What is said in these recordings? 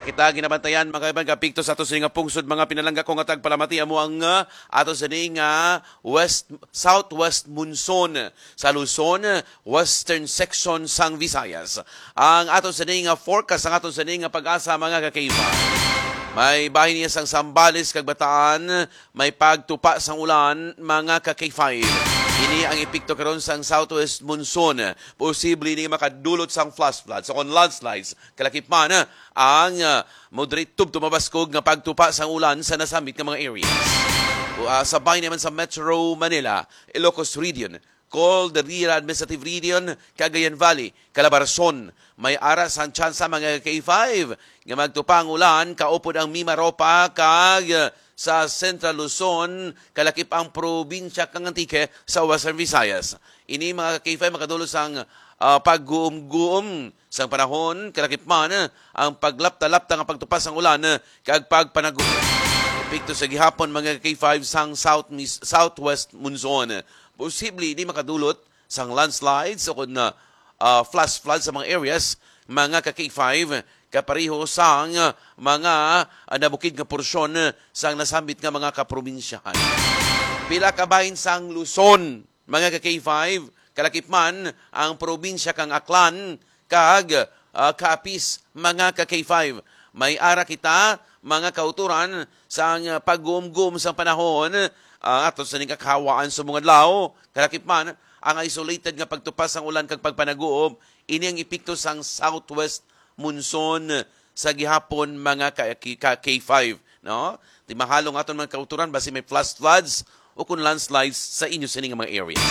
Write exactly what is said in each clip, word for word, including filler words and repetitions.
kita ginabantayan mga kaibigan kapikto sa ato sa nga pungsod mga pinalangga kong atag palamati amo ang uh, ato sa nga west southwest monsoon sa Luzon, western section sang Visayas. Ang ato sa nga forecast ang ato sa nga pag-asa mga kakaibigan. May bahin niya sang Sambales kag Bataan, may pagtupa sang ulan mga kakaibigan. Ini ang epekto karon sang southwest monsoon. Posible ni makadulot sang flash floods. So kung landslides, kalakip man ang uh, moderate tub tumabaskog nga pagtupa sang ulan sa nasambit nga mga areas. Uh, sabay naman sa Metro Manila, Ilocos Region, Caldera Administrative Region, Cagayan Valley, Calabarzon. May aras ang tsansa mga K five nga magtupa ang ulan, kaupod ang Mimaropa, kag uh, sa Central Luzon, kalakip ang probinsya kang Antique sa Western Visayas. Ini mga K five makadulot sang uh, pagguom-guom sang panahon, kalakip man uh, ang paglapta-lapta ng pagtupas ng ulan uh, kag pagpanaguom. Epekto sa gihapon mga K five sang south, southwest monsoon. Posible ini makadulot sang landslides o kung uh, uh, flash floods sa mga areas, mga ka K five, kapareho sang mga uh, nabukid nga porsyon sang nasambit nga mga kaprobinsyahan. Pila kabahin sang Luzon, mga ka K five, kalakip man ang probinsya kang Aklan, kag uh, Capiz, mga ka K five. May ara kita, mga kauturan, sang uh, pag-gum-gum sa panahon, uh, ato sa ning kakawaan sa mga adlaw, kalakip man ang isolated nga pagtupas ang ulan kag pagpanaguob, ini ang epekto sang southwest monsoon sa gihapon mga K five, no? Di mahalong aton mga kauturan basi may flash floods o kung landslides sa inyo sining mga areas.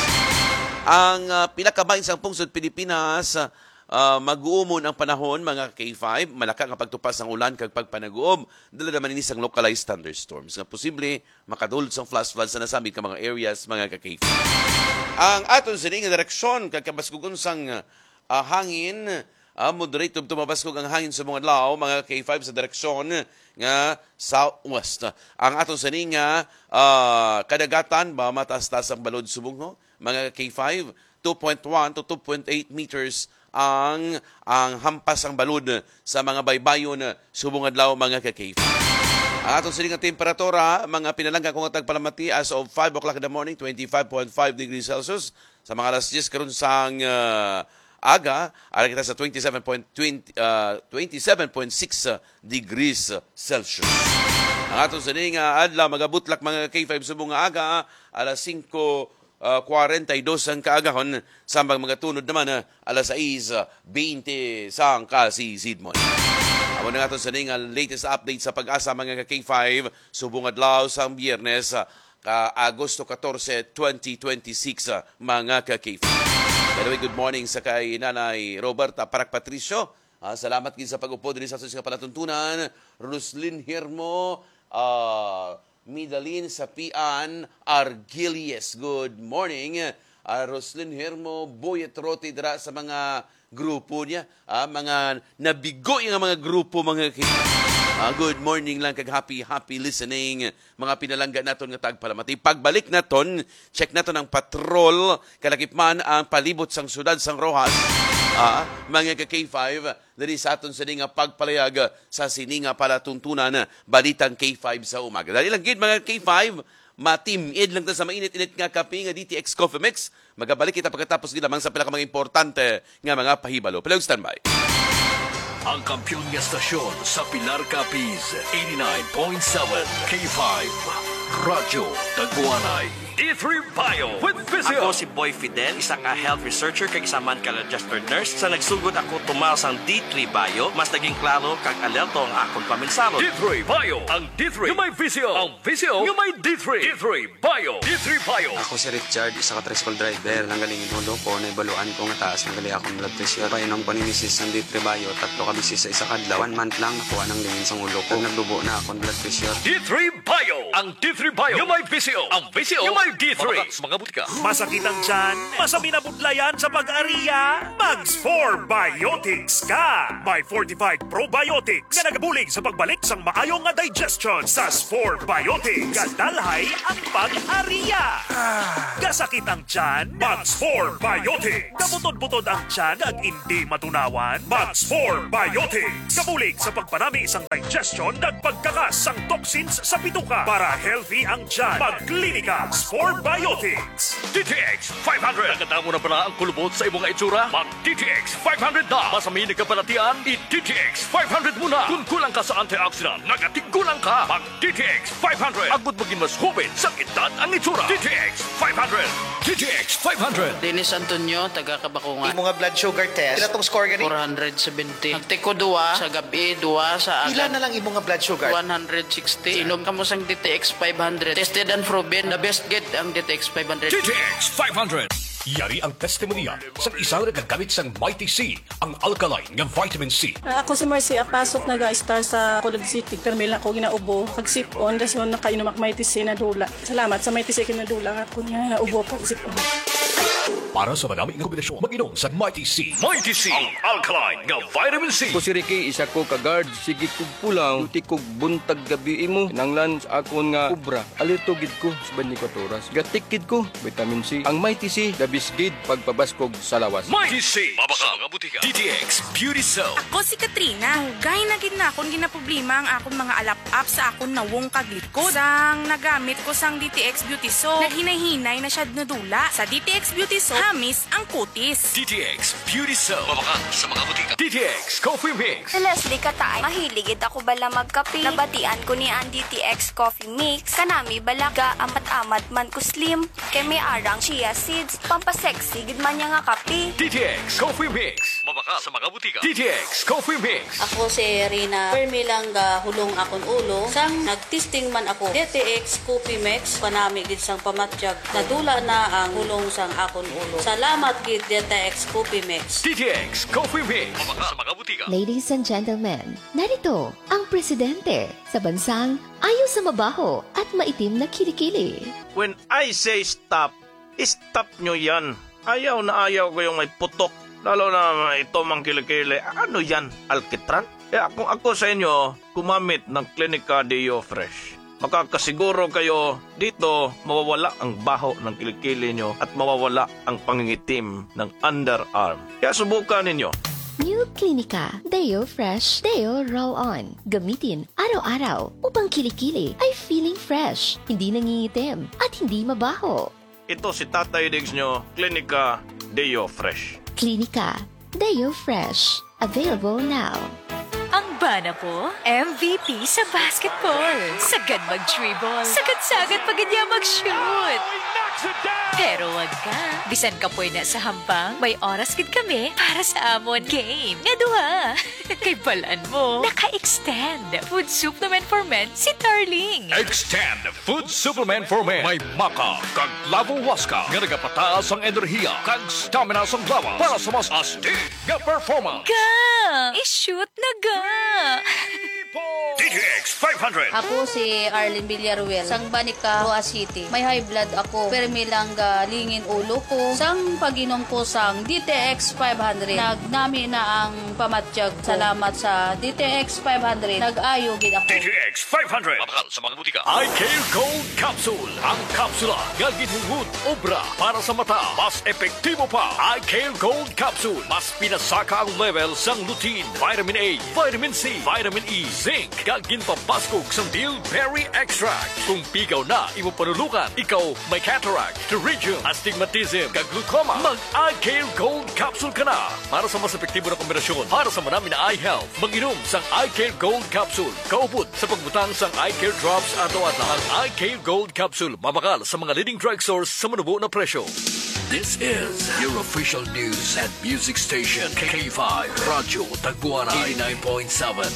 Ang uh, pinakabahin sa pungsod Pilipinas, uh, mag-uumon ang panahon mga K five, malaka nga pagtupas ng ulan kag pagpanaguob, dala naman ini sang localized thunderstorms nga posible makadulot sang flash floods sa nasambit ka mga areas mga K five. Ang aton sining nga direksyon kag kabaskugon sang uh, hangin, Uh, moderate tumabaskog ang hangin sa mga adlaw, mga K five sa direksyon nga southwest. Ang ato sa nga uh, kadagatan ba matas-tas ang balod subong no? Mga K five, two point one to two point eight meters ang ang hampas ang balod sa mga baybayon subong adlaw mga K five. Ang ato sa nga temperatura, mga pinalangga kong tagpalamati as of five o'clock in the morning, twenty-five point five degrees Celsius. Sa mga alas diyes karon sang uh, aga, ara kita sa twenty-seven point six degrees Celsius. Ang atong sa nga adlaw magabutlak mga K five subong nga aga, alas cinco forty-two ang kaagahon, sambang mga tunod naman alas sais veinte sang kasisidmon. Amo na atong sa nga latest update sa pag-asa mga K five subong adlaw sang Biyernes ka Agosto fourteen, twenty twenty-six mga ka-K five. By the way, good morning sa kay Nanay Roberta Parak Patricio. Uh, salamat din sa pag-upo din sa ating palatuntunan. Roslyn Hermo, uh, Midalin Sapian Argilies. Good morning. Uh, Roslyn Hermo, Boyet Roti dira sa mga grupo niya. Uh, mga nabigo yung mga grupo mga kaibigan. Uh, good morning lang kag happy happy listening mga pinalangga naton nga tagpalamati. Pagbalik naton, check naton ang patrol kalakip man ang palibot sang syudad sang Rojas. Uh, mga K five diri sa aton sa nga pagpalayag sa sininga palatuntunan balitang K five sa umaga. Dali lang gid mga K five, matimid lang ta sa mainit-init nga kape nga D T X Coffee Mix. Magabalik kita pagkatapos di lamang sa pila ka mga importante nga mga pahibalo. Palagi standby. Ang kampiyon nga stasyon sa Pilar Capiz, eighty-nine point seven K five, Radyo Tagbuanay. D three Bio with Visio. Ako si Boy Fidel, isa ka health researcher kag isa man ka registered nurse. Sa nagsugod ako tumal sang D three Bio, mas naging klaro kag alerto ang akong paminsalo. D three Bio, ang D three yung may Visio, ang Visio yung may D three. D three Bio, D three Bio. Ako si Richard, isa ka tricycle driver. Nanggalingin hulo ko, naibaluan ko nga taas. Nanggali akong blood pressure. Painom ko ni misis ng D three Bio, tatlo ka bisis sa isa kadlaw. One month lang nakuha ng lingin sa ulo ko. Nagdubo na akong blood pressure. D three Bio, ang D three Bio yung may Visio, ang Visio yung may My D three. Sa mga butika. Masakit ang tiyan, masami na budlayan sa pag-ariya, Mags four Biotics ka! May fortified probiotics na nagabulig sa pagbalik sang maayong nga digestion sa four Biotics. Kadalhay ang pag-ariya. Kasakit ang tiyan, Mags four Biotics. Kabutod-butod ang tiyan ag hindi matunawan, Mags four Biotics. Kabulig sa pagpanami sang digestion ag pagkakas sang toxins sa bituka para healthy ang tiyan. Mag-Clinica four Biotics. D T X five hundred. Naganda mo na pala ang kulubot sa imong itsura? Mag-D T X five hundred na. Masami nagkapalatian, i-D T X five hundred muna. Kung kulang ka sa antioxidant, nagatigulang ka. Mag-D T X five hundred. Agud maging mas hubit sa edad ang itsura. D T X five hundred. D T X five hundred. Dennis Antonio, taga Kabakungan. Imo nga blood sugar test. Pila tong score gani? four seventy. Nagtiko duwa sa gabi, duwa sa Pila agad. na lang imo nga blood sugar? one sixty. Inom ka mo sang D T X five hundred. Tested and proven. The best get ang D T X five hundred. D T X five hundred. Yari ang testimonya sa isang nagagamit sang Mighty C, ang alkaline nga vitamin C. Uh, ako si Marcy Apasok, nag-star sa Colog City. Permila ko ginaubo. Pag-sip-on, das yun nakainom ak Mighty C na dula. Salamat sa Mighty C kinadula ako niya naubo pag-sip-on. Para sa madami ng kombinasyon, mag-inom sa Mighty C. Mighty C, ang alkaline nga vitamin C. Ako si Ricky, isa ko ka-guard. Sige kog pulang, uti kog buntag gabi imo. Nanglan sa akon nga kubra. Alito gid ko sa twenty-four oras. Gatikid ko, vitamin C. Ang Mighty C, dabis gid pagpabaskog sa lawas. Mighty C, mabaka mga butika. D T X Beauty Soap. Ako si Katrina. Hugay na gid na akong ginaproblema ang akong mga alap-up sa akong nawong kaglikod. Sang nagamit ko sang D T X Beauty Soap, naghinay-hinay na siya nadula. Sa D T X Beauty Soap, hamis ang kutis. D T X Beauty Soap. Mabaka sa mga butika. D T X Coffee Mix. Si Leslie Katay, mahiligid ako bala magkape. Nabatian ko ni ang D T X Coffee Mix. Kanami balaga amat-amat man ko slim. Kay may arang chia seeds. Pampasexy gid man niya nga kape. D T X Coffee Mix. Mabaka sa mga butika. D T X Coffee Mix. Ako si Rina Permilang ga hulong akon ulo. Sang nagtesting man ako D T X Coffee Mix. Panami gid sang pamatjag. Nadula na ang hulong sang akon ulo. Salamat gid D T X Coffee Mix. D T X Coffee Mix. Mabaka sa mga butika. Ladies and gentlemen, narito ang presidente sa bansang ayaw sa mabaho at maitim na kilikili. When I say stop, stop nyo yan. Ayaw na ayaw ko yung may putok. Lalo na ito mang kilikili. Ano yan? Alkitran? Kaya kung ako sa inyo, kumamit ng Clinica Deo Fresh. Makakasiguro kayo dito mawawala ang baho ng kilikili nyo at mawawala ang pangingitim ng underarm. Kaya subukan ninyo. New Clinica Deo Fresh Deo Roll-On. Gamitin araw-araw upang kilikili ay feeling fresh, hindi nangingitim at hindi mabaho. Ito si Tatay Diggs nyo, Clinica Deo Fresh. Clinica Deo Fresh. Available now. Ang bana ko, M V P sa basketball. Sagad mag-dribble. Sagad-sagad pag niya mag-shoot. Pero wag ka. Bisan ka po na sa hambang, may oras gid kami para sa amon game. Nga duha. Kay balaan mo, naka-extend. Food supplement for men si Darling. Extend Food Supplement for Men. May maka, kag lavo waska. Nga nagapataas ang enerhiya, kag stamina sa lawa para sa mas astig nga performance. Ga! I-shoot na ga! D T X five hundred. Ako si Arlene Villaruel. Sang Banica, Roa City. May high blood ako. Permilang ga lingin ulo ko. Sang pag-inom ko sang D T X five hundred. Nagnami na ang pamatjag. Salamat sa D T X five hundred. Nag-ayo gid ako. D T X five hundred. Mabakal sa mga butika. iCare Gold Capsule. Ang kapsula nga ginhungod obra para sa mata. Mas epektibo pa. iCare Gold Capsule. Mas pinasaka ang level sang lutein, vitamin A, vitamin C, vitamin E, zinc, kagin papaskog sa bilberry extract. Kung pigaw na, imo panulukan, ikaw may cataract, pterygium, astigmatism, kag glaucoma, mag-iCare Gold Capsule ka na. Para sa mas epektibo na kombinasyon, para sa marami na eye health, mag-inom sang iCare Gold Capsule. Kaupod sa pagbutang sang iCare Drops ato-adlaw. Ang iCare Gold Capsule, mabakal sa mga leading drugstores sa manubo na presyo. This is your official news and music station, K five, Radyo Tagbuanay, eighty-nine point seven.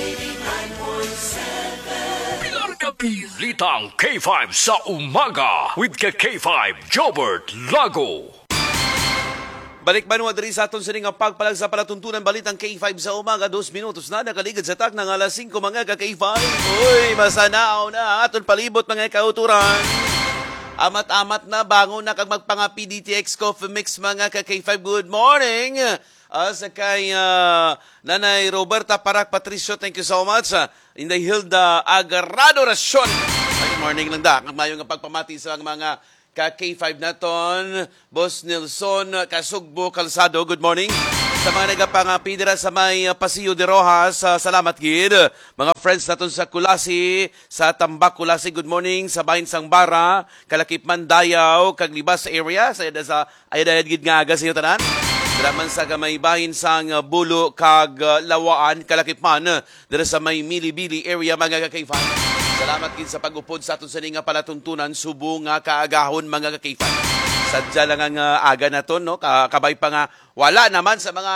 Pilar Capiz, Litang K five sa umaga with ka K five, Jobert Lago. Balik ba nung adri sa aton sa nga pagpalag sa palatuntunan balitang K five sa umaga, dos minutos na nakaligid sa tak ng alas singko mga ka K five. Uy, masanao na aton palibot mga kauturan. Amat-amat na, bango na kag magpangapi D T X Coffee Mix mga ka-K five. Good morning! Uh, sa kay uh, Nanay Roberta Parak Patricio, thank you so much. Uh, Inday Hilda Agarrado Rasyon. Good morning lang da. Kagmayo nga pagpamati sa mga ka-K five naton. Boss Nelson Kasugbo Calzado, good morning. Sa mga nagapangapidira sa may uh, Pasillo de Rojas, uh, salamat gid. Mga friends naton sa Kulasi, sa Tambak Kulasi, good morning. Sa Bahin Sangbara, Kalakipman Dayaw, Kaglibas area, sa ida sa ayadayad gid nga aga sa iyo tanan. Draman sa gamay bahin sang uh, Bulo kag uh, Lawaan, Kalakipman, uh, dira sa may Milibili area mga kakayfan. Salamat gid sa pag-upod sa aton sa nga palatuntunan, subo nga kaagahon mga kakayfan. Sadya lang ang uh, aga na to, no? Kabay pa nga, wala naman sa mga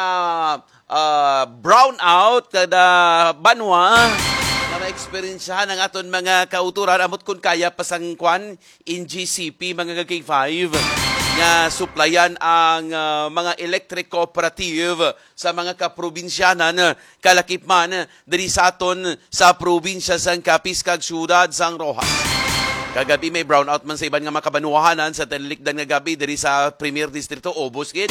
uh, brownout kada banwa na ma-experiensyahan ang aton mga kauturan. Amot kung kaya pasangkwan in G C P mga K five nga supplyan ang uh, mga electric cooperative sa mga kaprobinsyanan kalakipman diri sa aton sa probinsya sang Capiz kag siyudad sang Rojas. Kagabi may brownout man sa iban nga makabanuahanan sa talilikdan nga gabi diri sa Premier Distrito, obos gid.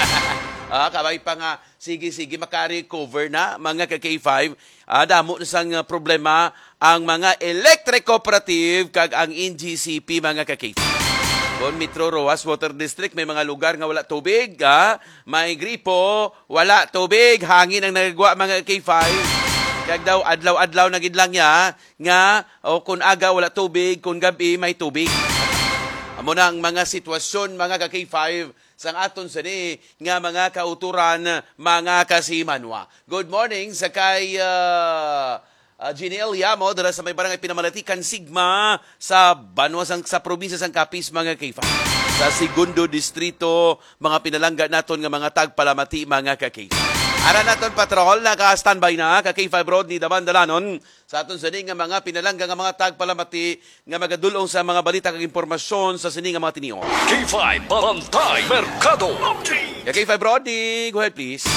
ah, kabay pa nga, sige-sige, maka-recover na mga ka-K five. Ah, damo na sang problema ang mga electric cooperative kag ang N G C P mga ka-K five. Kon Metro Rojas Water District, may mga lugar nga wala tubig. Ah, may gripo, wala tubig, hangin ang nagagawa mga K five. Kag daw adlaw-adlaw na gid lang ya nga o kun aga wala tubig, kun gabi may tubig. Amo na ang mga sitwasyon mga ka K five sang aton sa ni nga mga kauturan mga kasimanwa. Good morning sa kay uh, uh, Ginel Yamo dira sa may barangay Pinamalatikan Sigma sa Banwa sang sa probinsya sang Capiz mga K five. Sa Segundo Distrito, mga pinalangga naton nga mga tagpalamati mga ka K five. Ara naton patrol, naka-standby na, ka-K five Road ni Daban Dalanon, sa aton sining nga mga pinalangga nga mga tagpalamati, nga magadulong sa mga balita kag impormasyon sa sining nga mga tinion. K five Bantay Mercado. Ka-K five Rodney, go ahead please.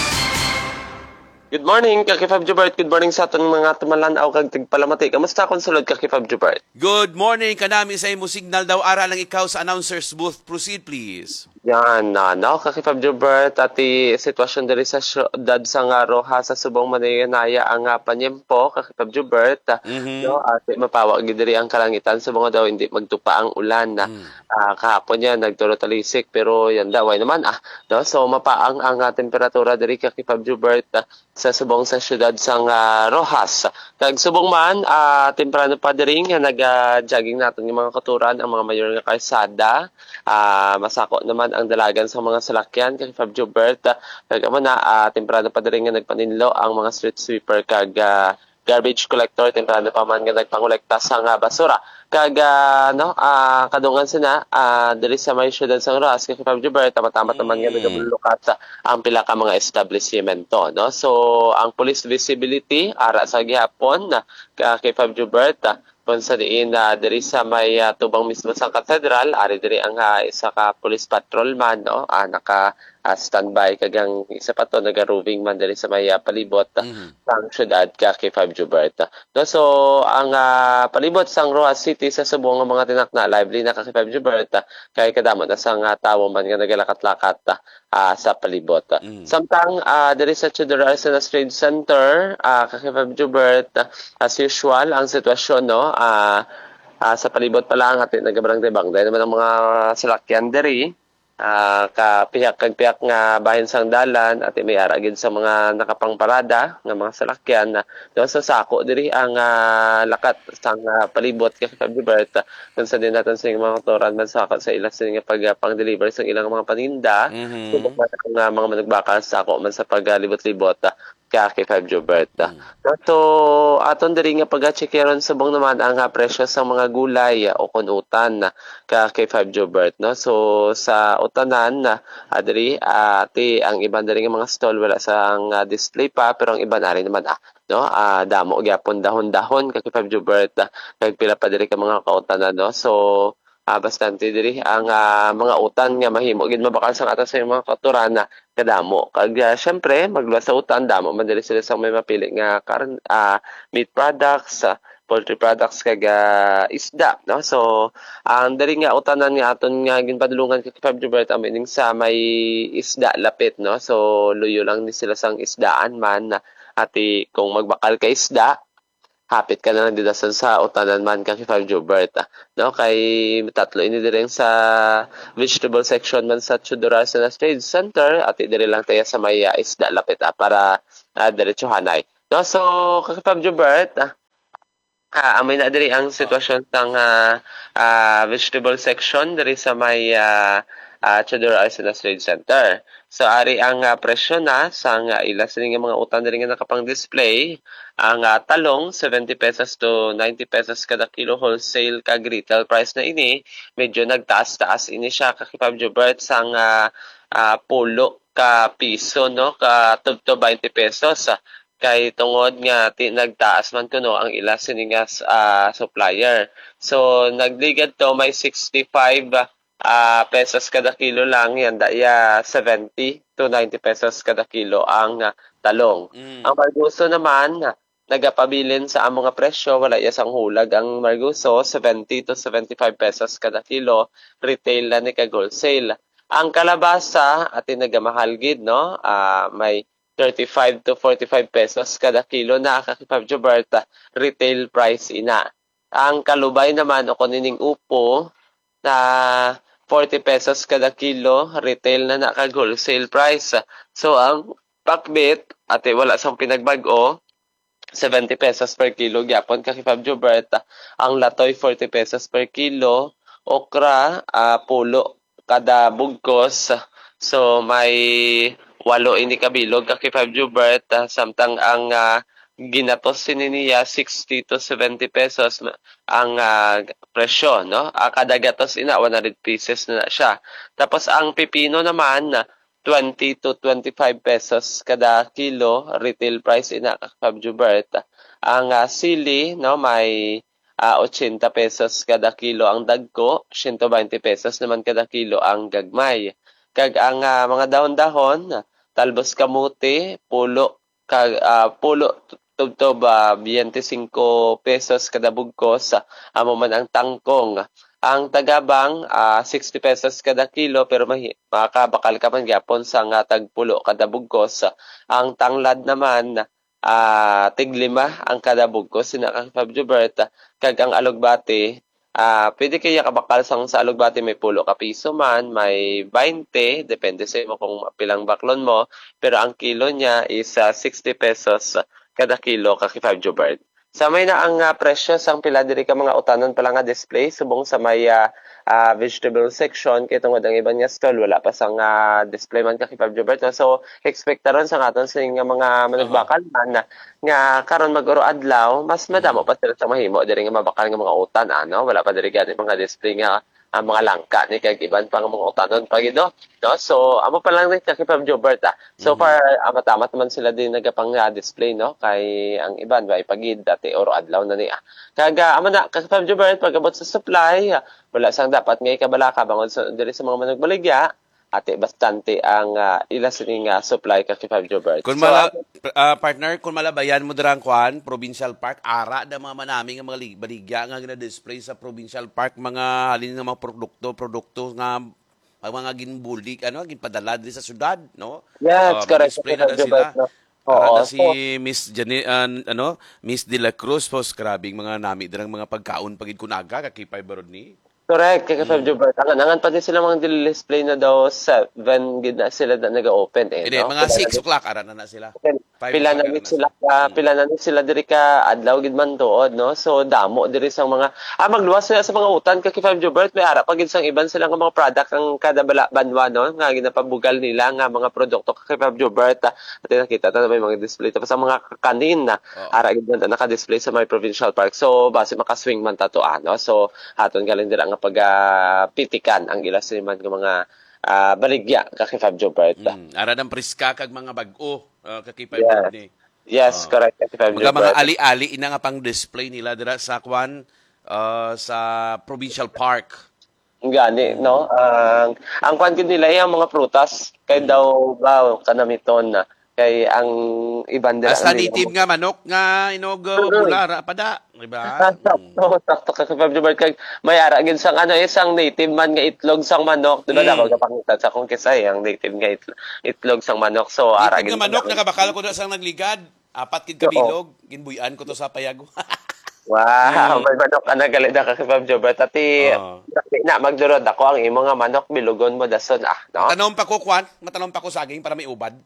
Good morning, K five Jubert. Good morning sa aton mga tumalanaw kag tigpalamati. Kamusta kon sulod K five Jubert? Good morning, kanami sa imo signal daw ara lang ikaw sa announcer's booth. Proceed please. Yan na, no, K five Jubert, ati sitwasyon diri sa syudad sa nga Rojas sa Subong Manayanaya ang uh, panyempo, K five Jubert, mm-hmm. no, ati mapawag gid diri ang kalangitan sa mga daw hindi magtupa ang ulan na mm. uh, kahapon yan nagturo talisik pero yan daw ay naman ah, no, so mapaang ang uh, temperatura diri K five Jubert uh, sa subong sa syudad sang uh, Rojas. Kag subong man, uh, temprano pa diri nga nag-jogging natin yung mga katuran ang mga mayor nga kalsada. Uh, masako naman ang dalagan sa mga salakyan kag Fab Jubert. Kag amo na uh, temprano pa diri nga nagpaninlo ang mga street sweeper kag uh, garbage collector, temprano pa man nga nagpangolekta sa nga basura. Kag uh, no, uh, kadungan sina uh, diri sa may syudad sang Rojas kay Fab Jubert, tama-tama naman nga nagabulukat ang pila ka mga establishmento, no. So ang police visibility ara sa gihapon na uh, kay Fab Jubert uh, kung sa diin na uh, diri sa may uh, tubang mismo sa katedral, ari diri ang uh, isa ka police patrolman, no, uh, naka uh, standby kagang isa pa to naga-roving man diri sa may uh, palibot uh, mm-hmm. sang syudad ka K five Jubert. No, so ang uh, palibot sang Rojas City sa subong nga mga tinakna lively na ka K five Jubert uh, kay kadamo na sang uh, tawo man nga nagalakat-lakat uh, sa palibot. Mm-hmm. Samtang uh, diri sa Tudor Arsenas Trade Center, uh, ka K five Jubert, uh, as usual ang sitwasyon, no, Uh, uh, sa palibot pa lang atin nagabarangay-bangday naman ang mga salakyan diri. Uh, kapiyak kag piyak nga bahin sang dalan at may aragid sa mga nakapangparada nga mga salakyan na uh, so sako diri ang uh, lakat sang uh, palibot kay Fab Jubert kung sa din natin sa mga motoran man sako sa ilas nga pag uh, pang-deliver sa ilang mga paninda. Mm-hmm. So ang uh, mga manugbakal sako man sa paglibot-libot uh, ka kay Fab Jubert. Mm-hmm. So aton diri nga pag-checkeron subong naman ang uh, presyo sa mga gulay uh, o kunutan uh, ka kay Fab Jubert, no. So sa utanan na uh, diri ati uh, ang iban diri nga mga stall wala sang uh, display pa pero ang iban ari naman ah, no, uh, damo gyapon dahon-dahon kay Fab Jubert uh, kag pila pa diri ka mga kautanan, no. So ah, bastante diri ang ah, mga utan nga mahimo gid mabakal sang ato sa mga katuran na kadamo. Kag uh, syempre magluwas sa utan damo man diri sila sa may mapili nga karon ah, meat products, ah, poultry products kag ah, isda, no? So ang diri nga utanan nga aton nga ginpadulungan kay Fab Jobert ang meaning sa may isda lapit, no? So luyo lang ni sila sang isdaan man na ati kung magbakal ka isda hapit ka na lang didasan sa utanan man kay Fab Jobert, ah, no? Kay tatlo ini direng sa vegetable section man sa Chudora sa Trade Center at dire lang tayo sa may ah, isda lapit ah, para uh, diretso hanay, no? So kay Fab Jobert, ah, Ah, amay na diri ang sitwasyon ng ah, ah, vegetable section diri sa may uh, uh, Chadora Arsenas Trade Center. So ari ang ah, presyo na sang uh, ila sa nga mga utan diri nga nakapang display ang ah, talong seventy pesos to ninety pesos kada kilo wholesale kag retail price na ini medyo nagtaas-taas ini siya kay Fab Jobert sang ah, ah, pulo ka piso, no, ka tubto twenty pesos. ah. Kay tungod nga ti, nagtaas man kuno ang ila siningas uh, supplier. So nagligad to may sixty-five uh, pesos kada kilo lang yan daya seventy to ninety pesos kada kilo ang uh, talong. Mm. Ang marguso naman nagapabilin sa among nga presyo wala iya sang hulag ang marguso seventy to seventy-five pesos kada kilo retail na ni kag wholesale. Ang kalabasa atin nagamahal gid, no, uh, may thirty-five to forty-five pesos kada kilo na kay Fab Jobert retail price ina. Ang kalubay naman o kunining upo na forty pesos kada kilo retail na na kag wholesale price. So ang pakbit ate wala sang pinagbag-o seventy pesos per kilo gyapon kay Fab Jobert. Ang latoy forty pesos per kilo, okra uh, pulo kada bugkos. So may walo ini kabilog kay Fab Jobert, uh, samtang ang uh, ginatos niya sixty to seventy pesos ang uh, presyo, no? Uh, kada gatos ina one hundred pieces na, na siya. Tapos ang pipino naman twenty to twenty-five pesos kada kilo retail price ina kay Fab Jobert. Ang uh, sili, no, may uh, eighty pesos kada kilo ang dagko, one hundred twenty pesos naman kada kilo ang gagmay. Kag ang uh, mga dahon-dahon, talbos kamuti, pulo, kag, uh, pulo tubtob uh, twenty-five pesos kada bugkos, uh, amo man ang tangkong. Ang tagabang, uh, sixty pesos kada kilo, pero mahi, makakabakal ka man gyapon sa nga tagpulo kada bugkos. Ang tanglad naman, uh, tiglima ang kada bugkos, sinakang Fab Jobert. Kag ang alugbati, Ah, uh, pwede kaya kabakal sang sa alugbati may pulo ka piso man, may twenty, depende sa mo kung pilang baklon mo, pero ang kilo niya is uh, sixty pesos kada kilo ka kay Fab Jobert. Sa may na ang uh, presyo sang pila diri ka mga utanon pala nga display subong sa may uh, uh, vegetable section kay tungod ang iban nga stall wala pa sang uh, display man ka kay Fab Jobert. So expect taron sang aton sa nga mga managbakal man na nga karon mag-uro adlaw mas madamo pa sila sa mahimo diri nga mabakal nga mga utan, ano, wala pa diri gani mga display nga ang mga langka ni kag iban pang mga utanon pagido, no? So amo pa lang ni kay Fab Jobert. ah. So mm-hmm. far amat-amat man sila din nagapang uh, display, no, kay ang iban bay pagid dati oro adlaw na ni ah. Kag uh, amo na kay Fab Jobert pagabot sa supply, uh, wala sang dapat ngay kabalaka bangod sa diri sa mga managbaligya ate bastante ang uh, ila sining uh, supply kay Fab Jobert. Kung mala, so, uh, partner, kung malabayan mo dirang kuan provincial park ara da mga manami nga mga baligya nga gina-display sa provincial park mga halin nga mga produkto produkto nga mga ginbulig ano ginpadala diri sa syudad, no? Yeah, uh, correct. Display na, na sila. No? Oo, na si Miss Jane, uh, ano, Miss De La Cruz post grabing mga nami dirang mga pagkaon pagid kunaga kakipay barod ni. Correct, kay Fab Jobert. Ang nangan pa din sila mga display na daw seven gid na sila na nag-open eh. Hindi, no? mga six o'clock ara na na sila. Pila na nit sila ka, pila na nit sila diri ka adlaw gid man tuod, no? So damo diri sang mga ah magluwas sila sa mga utan kay Fab Jobert may ara pa gid sang iban sila nga mga product ang kada bala banwa, no, nga ginapabugal nila nga mga produkto kay Fab Jobert. At nakita ta may mga display tapos ang mga kanin na oh. ara gid na naka-display sa my provincial park. So base maka-swing man tato ano. So aton galing dira nga pag uh, pitikan ang ilas man ng mga uh, baligya kay Fab Jobert. Mm, ara ng priska kag mga bag-o uh, kay Fab yes. Jobert. Yes, uh, correct kay Fab Jobert. Mga Jobert. ali-ali ina nga pang display nila dira sa kwan uh, sa provincial park. Gani, no? Ang ang kwan gid nila ay ang mga prutas kay daw ba kanamiton na kay ang iban dira. Hasta native nga manok nga inog uh, bulara pada, di ba? Sakto, sakto ka Fab Jobert kay may ara gid sang ano isang native man nga itlog sang manok, di ba Mm. daw gapangita sa kung kisay ang native nga itlo- itlog sang manok. So ara Native gid nga manok nakabakal ko na sang nagligad. Apat kid kabilog, ginbuyan ko to sa payago. Wow, Mm. may manok ka na galit na ka Fab Jobert. Ati, Oo. na magdurod ako ang imo nga manok bilugon mo dason ah, no? Tanong pa ko kwan, matanong pa ko saging para may ubad.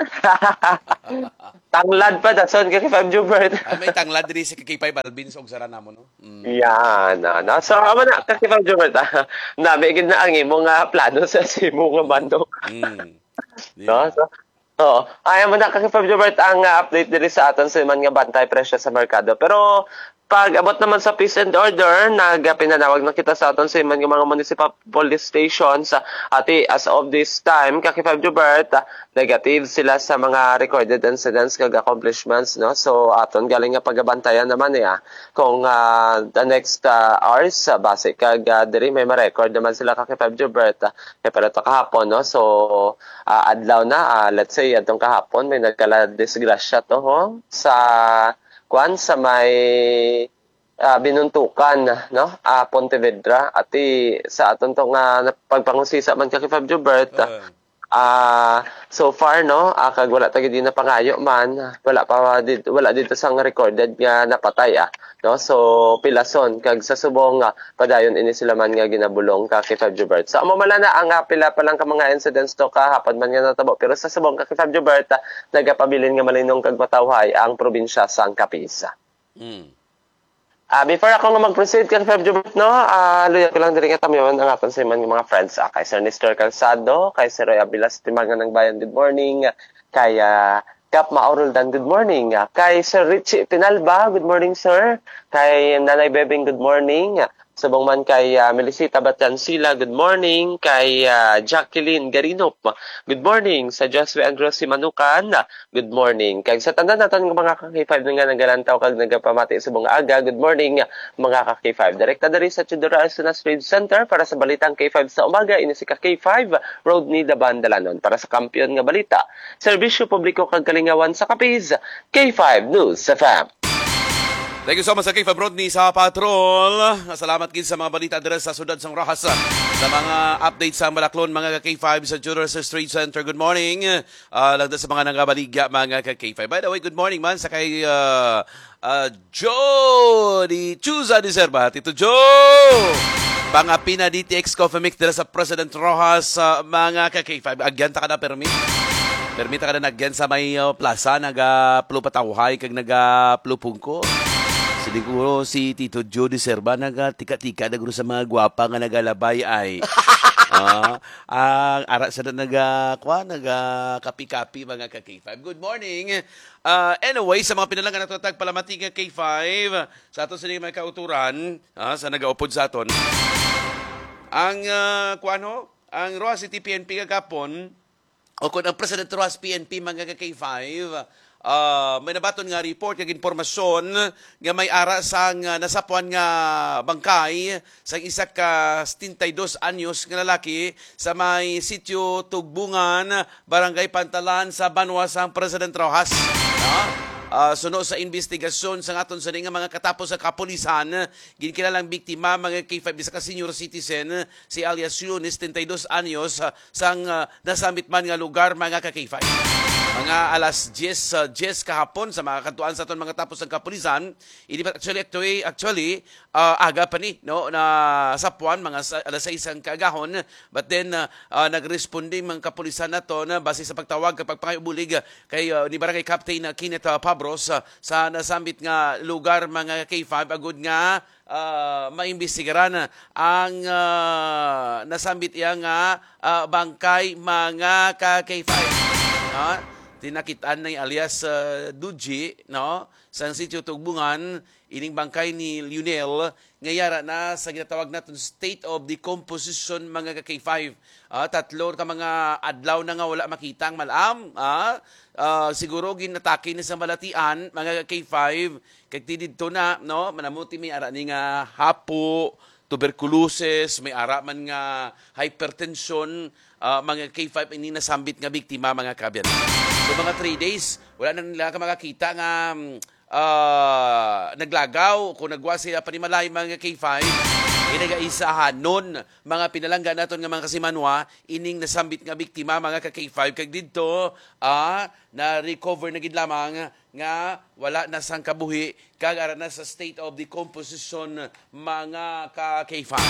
Tanglad pa dason kay Fab Jobert. Ay, may tanglad diri sa K five Albins og sara namo no. Mm. Yan, na, na. So, amo na, kasi Fab Jobert, ah, nabigid na ang imo nga plano sa simo nga manok. Mm. No? So, oo. Ayaw mo na, kasi Fab Jobert, ang uh, update diri sa aton sa man nga bantay presyo sa merkado. Pero, pag abot naman sa peace and order, nagpinanawag na kita sa aton sa man nga mga municipal police stations. Ati, as of this time, kaki Fab Jobert, ah, negative sila sa mga recorded incidents kag accomplishments, no? So, aton galing nga pagabantayan naman niya. Kung uh, the next uh, hours, uh, base kag uh, diri may ma-record naman sila kaki Fab Jobert. Uh, kaya pala ito kahapon, no? So, uh, adlaw na, uh, let's say, atong kahapon, may nagkala disgrasya to, ho? Sa kwan sa may uh, binuntukan, no? Uh, Pontevedra. Ati sa aton to nga pagpangusisa man kaki Fab Jobert. Ah, so far no, uh, kag wala tagi di na pangayo man, wala pa dito, wala dito sang recorded nga napatay ah, no? So pilason kag sa subong nga padayon ini sila man nga ginabulong kaki Fab Jobert. So amo mala na ang uh, pila pa lang ka mga incidents to kahapon man nga natabo, pero sa subong kaki Fab Jobert uh, nagapabilin nga malinong kag matawhay ang probinsya sang Capiz. Mm. Ah, before ako nga mag-proceed kay Fab Jobert, no, ah, luya ko lang diri nga tamyon ang aton sa man nga mga friends, ah, kay Sir Nestor Calzado, kay Sir Roy Abilas Timagan ng Bayan, good morning, kay uh, Cap Mauruldan, good morning, ah, kay Sir Richie Pinalba, good morning sir, kay Nanay Bebing, good morning, subong man kay uh, Melisita Batansila, good morning, kay uh, Jacqueline Garinop, good morning, sa Josue Androsi Manukan, good morning, kay sa tanda natin ng mga ka-K five nga nagalantaw kag nagapamati subong aga, good morning mga ka-K five. Direkta diri sa Chidora Asunas Trade Center para sa balitang K five sa umaga, ini si ka-K five Road ni Dabandalanon para sa kampiyon nga balita. Serbisyo publiko kag kalingawan sa Capiz, K five News F M. Thank you so much sa K five Rodney sa Patrol. Salamat gid sa mga balita diri sa sudad sang Rojas. Sa mga update sa Balaklon, mga ka-K five sa Jurors Street Center. Good morning. Uh, lang sa mga nangabaligya, mga ka-K five. By the way, good morning man sa kay uh, uh, Joe di Chuza di Serba. Tito Joe! Mga pina D T X Coffee Mix dira sa President Rojas, uh, mga ka-K five. Agyan ta ka na permit. Permita ka na nagyan sa may uh, plaza, naga-plo patawhay, kag naga-plo pungko. Siguro si Tito Joe de Serba naga-tika-tika nagro sa mga gwapa nga nagalabay ay. Ah, ang ara sa naga kwa naga kapi-kapi mga ka K five. Good morning. Uh, anyway, sa mga pinalangan nato tag palamati nga K five, sa aton sa mga kauturan, ah, sa nagaupod sa aton. Ang uh, kuano, ang Roa City P N P kagapon o kung ang President Roas P N P mga ka K five, Uh, may nabaton nga report kag impormasyon nga may ara sang uh, nasapuan nga bangkay sa isa ka setenta y dos anyos nga lalaki sa may sitio Tugbungan, Barangay Pantalan sa Banwa sang President Rojas. No? Uh, suno sa investigasyon sa aton sa nga mga katapos sa kapulisan, ginkilalang biktima mga K five isa ka senior citizen si alias Yunis, setenta y dos anyos, uh, sang uh, nasamit man nga lugar mga ka K five. Mga alas diyes, uh, diyes kahapon sa mga kantuan sa aton mga tapos ng kapulisan, hindi pa actually actually, actually uh, aga pa ni no na sapuan mga sa, alas sais ang kaagahon, but then uh, uh, nagresponde mga kapulisan nato na base sa pagtawag kapag pangabulig uh, kay uh, ni Barangay Captain uh, Kenneth uh, Pabros uh, sa nasambit nga lugar mga K five agud nga uh, maimbestigaran ang uh, nasambit iya nga uh, bangkay mga ka K five. No? Tinakitaan na alias uh, Duji, no? Sa sitio Tugbungan, ining bangkay ni Lionel, ngayara na sa ginatawag natin state of decomposition mga ka K five. Uh, tatlo ka mga adlaw na nga wala makitang malam. Uh, uh, siguro ginatake na sa malatian, mga ka K five. Kag dito na, no? Manamuti may ara ni nga hapo, tuberculosis, may ara man nga hypertension, uh, mga K five ini nasambit nga biktima mga kabyan. So mga three days, wala na nila ka makakita nga uh, naglagaw kung nagwa sila panimalay mga K five. Inagaisahan nun, mga pinalangga naton nga mga kasimanwa, ining nasambit nga biktima, mga ka-K five, kag dito, ah, na-recover na gid lamang nga wala na sang kabuhi, kag ara na sa state of decomposition, mga ka-K five.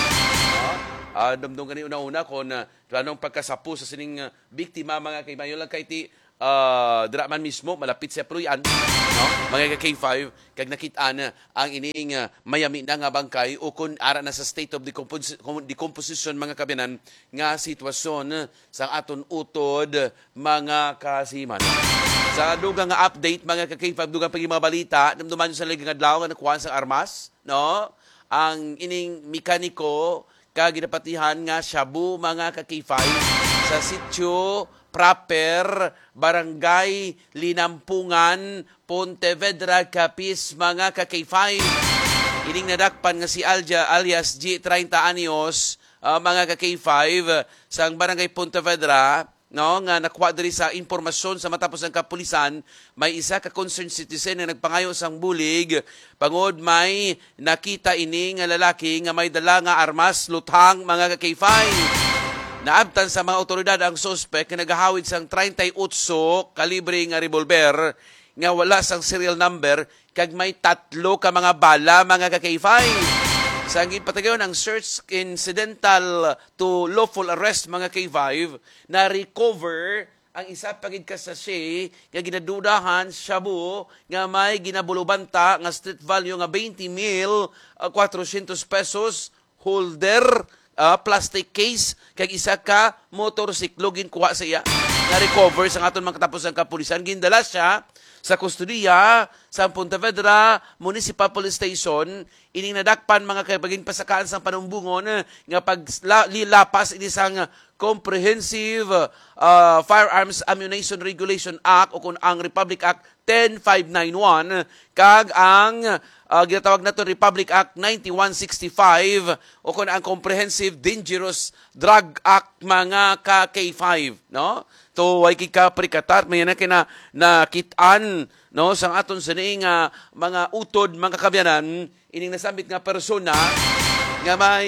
Ah, dumdum gani una-una kung uh, anong pagkasapu sa sining uh, biktima, mga K five, yun lang kay ti, uh, dira man mismo, malapit sa Pruyan, no? Mga ka-K five, kag nakitaan ang ining uh, mayami na nga bangkay o kung ara na sa state of decompos- decomposition mga kabinan nga sitwasyon sa aton utod mga kasiman. Sa dugang nga update mga ka-K five, dugang pag mga balita, namduman sa ligang adlaw nga nakuha sa armas, no? Ang ining mekaniko kag ginapatihan nga shabu mga ka-K five sa sitio Proper, Barangay Linampungan, Pontevedra, Capiz, mga ka-K five. Ining nadakpan nga si Alja alias G thirty anyos, uh, mga ka-K five, sa Barangay Pontevedra, no, nga nakuha diri sa impormasyon sa matapos ng kapulisan, may isa ka concerned citizen na nagpangayo sang bulig, pangod may nakita ini nga lalaki nga may dala nga armas, luthang, mga ka-K five. Naabtan sa mga otoridad ang suspect na nagahawid sang thirty-eight kalibre nga revolver nga wala sang serial number kag may tatlo ka mga bala, mga ka-K five. Sa gipatagayon ang search incidental to lawful arrest, mga K five, na recover ang isa pagid ka sachet nga ginadudahan shabu nga may ginabulubanta nga street value nga twenty mil fourhundred pesos, holder, Uh, plastic case, kag isa ka motorsiklo ginkuha sa iya na recover sa aton mga katapos ng kapulisan. Gindala siya sa kustudiya sa Pontevedra Municipal Police Station. Ining nadakpan mga kapaging pasakaan sa panumbungon nga paglilapas ini sang Comprehensive uh, Firearms Ammunition Regulation Act o kung ang Republic Act ten five ninety-one kag ang uh, ginatawag nato Republic Act ninety-one sixty-five o kung ang Comprehensive Dangerous Drug Act, mga ka-K five, no? To way kika prikatar may na kina nakitaan, no, sang aton sa ning uh, mga utod, mga kabyanan, ining nasambit nga persona nga may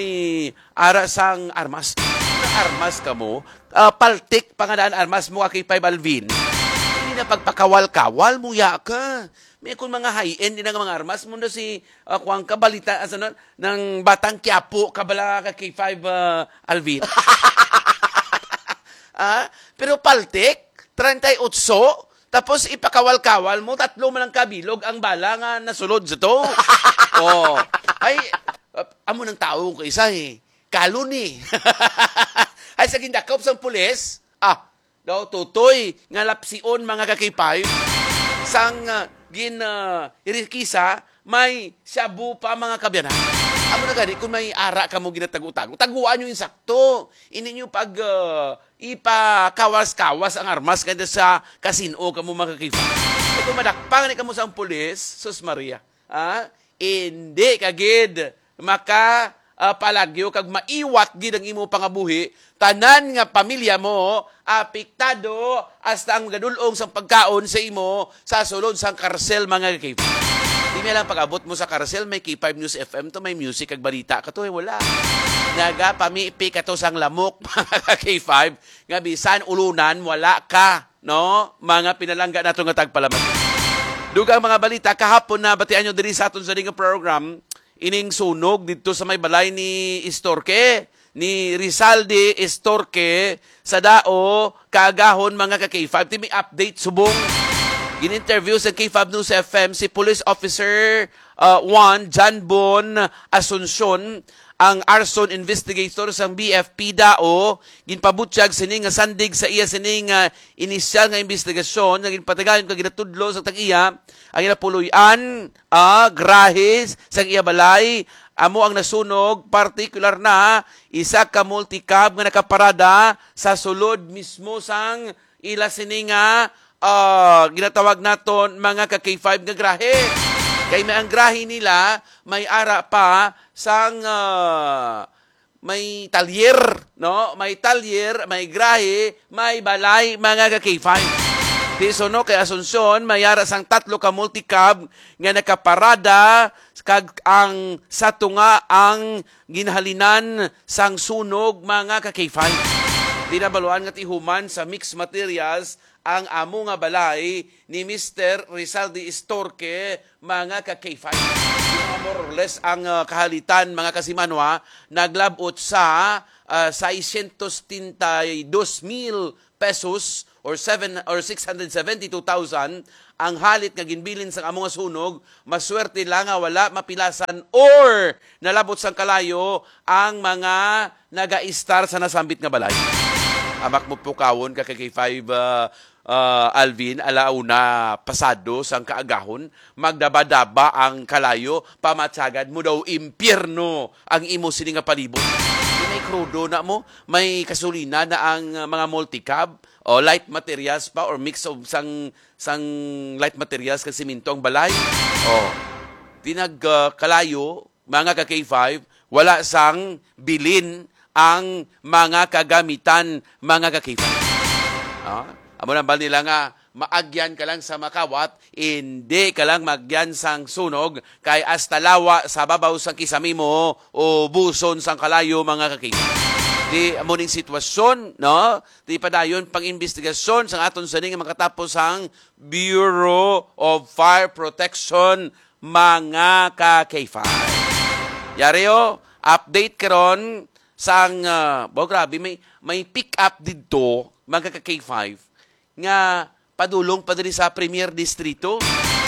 ara sang armas. Armas ka mo, uh, paltik pangadaan armas mo, K five Alvin. Hindi na pagpakawal-kawal mo ya ka. May kung mga high-end din ang mga armas mo na si uh, kuwang kabalita asa no, ng Batang Quiapo, kabala ka K five uh, Alvin. ah, pero paltik, thirty-eight, tapos ipakawal-kawal mo, tatlo man lang kabilog ang bala nga nasulod sa to. Oh, ay, uh, amo ng tao ko isa eh. Kaluni. Ay sa gindakop sang pulis, ah, daw tutoy nga lapsion, mga ka-K five, sang uh, gin uh, irikisa, may shabu pa, mga kabyanan. Amo na gani, kung may ara ka mo ginatago-tago, taguan nyo yung sakto. Ini nyo pag uh, ipakawas-kawas ang armas kada sa kasino ka mo, mga ka-K five. E kung madakpang ni ka mo sang pulis, sus Maria, ah, hindi kagid maka Uh, palagyo kag maiwat gid ang imo pangabuhi, tanan nga pamilya mo apektado hasta ang gadulong sang pagkaon sa imo sa sulod sang karsel, mga K five. Di may lang pag-abot mo sa karsel, may K five News F M to, may music kag balita ka to, eh, wala. Naga pamipi ka to sang lamok, mga K five, nga bisan ulunan wala ka, no, mga pinalangga nato nga tagpalamat. Dugang mga balita kahapon na batian nyo diri sa aton sa ding program. Ining sunog dito sa may balay ni Istorque, ni Rizalde Istorque, sa dao, kaagahon, mga ka-K five. Timi update, subong. Gin-interview sa K five News F M si Police Officer uh, one, John Bon Asuncion, ang arson investigator sa B F P dao, ginpabutyag sining nga sandig sa iya sining uh, inisyal nga investigasyon, nga ginpatagayon kag ginatudlo sa tag-iya, ang inapuluyan, ah, grahis sa iya balay, amo ang nasunog, particular na isa ka multicab nga nakaparada sa sulod mismo sang ila sining nga uh, ginatawag naton, mga ka-K five nga grahe. Kay may ang grahe nila, may ara pa sang uh, may talyer, no? May talyer, may grahe, may balay, mga ka-K five. Di so no, kay Asuncion, may ara sang tatlo ka multicab nga nakaparada kag ang sa tunga ang ginhalinan sang sunog mga ka-K five. Di na baluan nga tihuman sa mixed materials ang amo nga balay ni Mister Rizaldi Istorque mga ka-K five. Mga more or less ang uh, kahalitan mga kasimanwa naglabot sa uh, seiscientos treinta y dos mil pesos or seven or six hundred seventy-two thousand ang halit nga ginbilin sa amo nga sunog. Maswerte lang nga wala mapilasan or nalabot sang kalayo ang mga naga-star sa nasambit nga balay. Amak mo pukawon ka kay K five uh, uh, Alvin, alauna pasado sang kaagahon, magdabadaba ang kalayo, pamatsagad mo daw impyerno ang imo sini nga palibot. May krudo na mo, may kasulina na ang uh, mga multicab o light materials pa or mix of sang sang light materials kasi siminto ang balay. O, tinag uh, kalayo, mga ka-K five, wala sang bilin ang mga kagamitan, mga ka-K five. Ah, amo na ba nila nga, maagyan ka lang sa makawat, hindi ka lang magyan sang sunog, kay hasta lawa sa babaw sang kisami mo, o buson sang kalayo, mga ka-K five. Di amo ning sitwasyon, no? Di padayon pang-investigasyon sang aton sa ning makatapos ang Bureau of Fire Protection, mga ka-K five. Yareo, update karon sang uh, bo grabe may may pick up didto mga ka-K five nga padulong pa diri sa Premier Distrito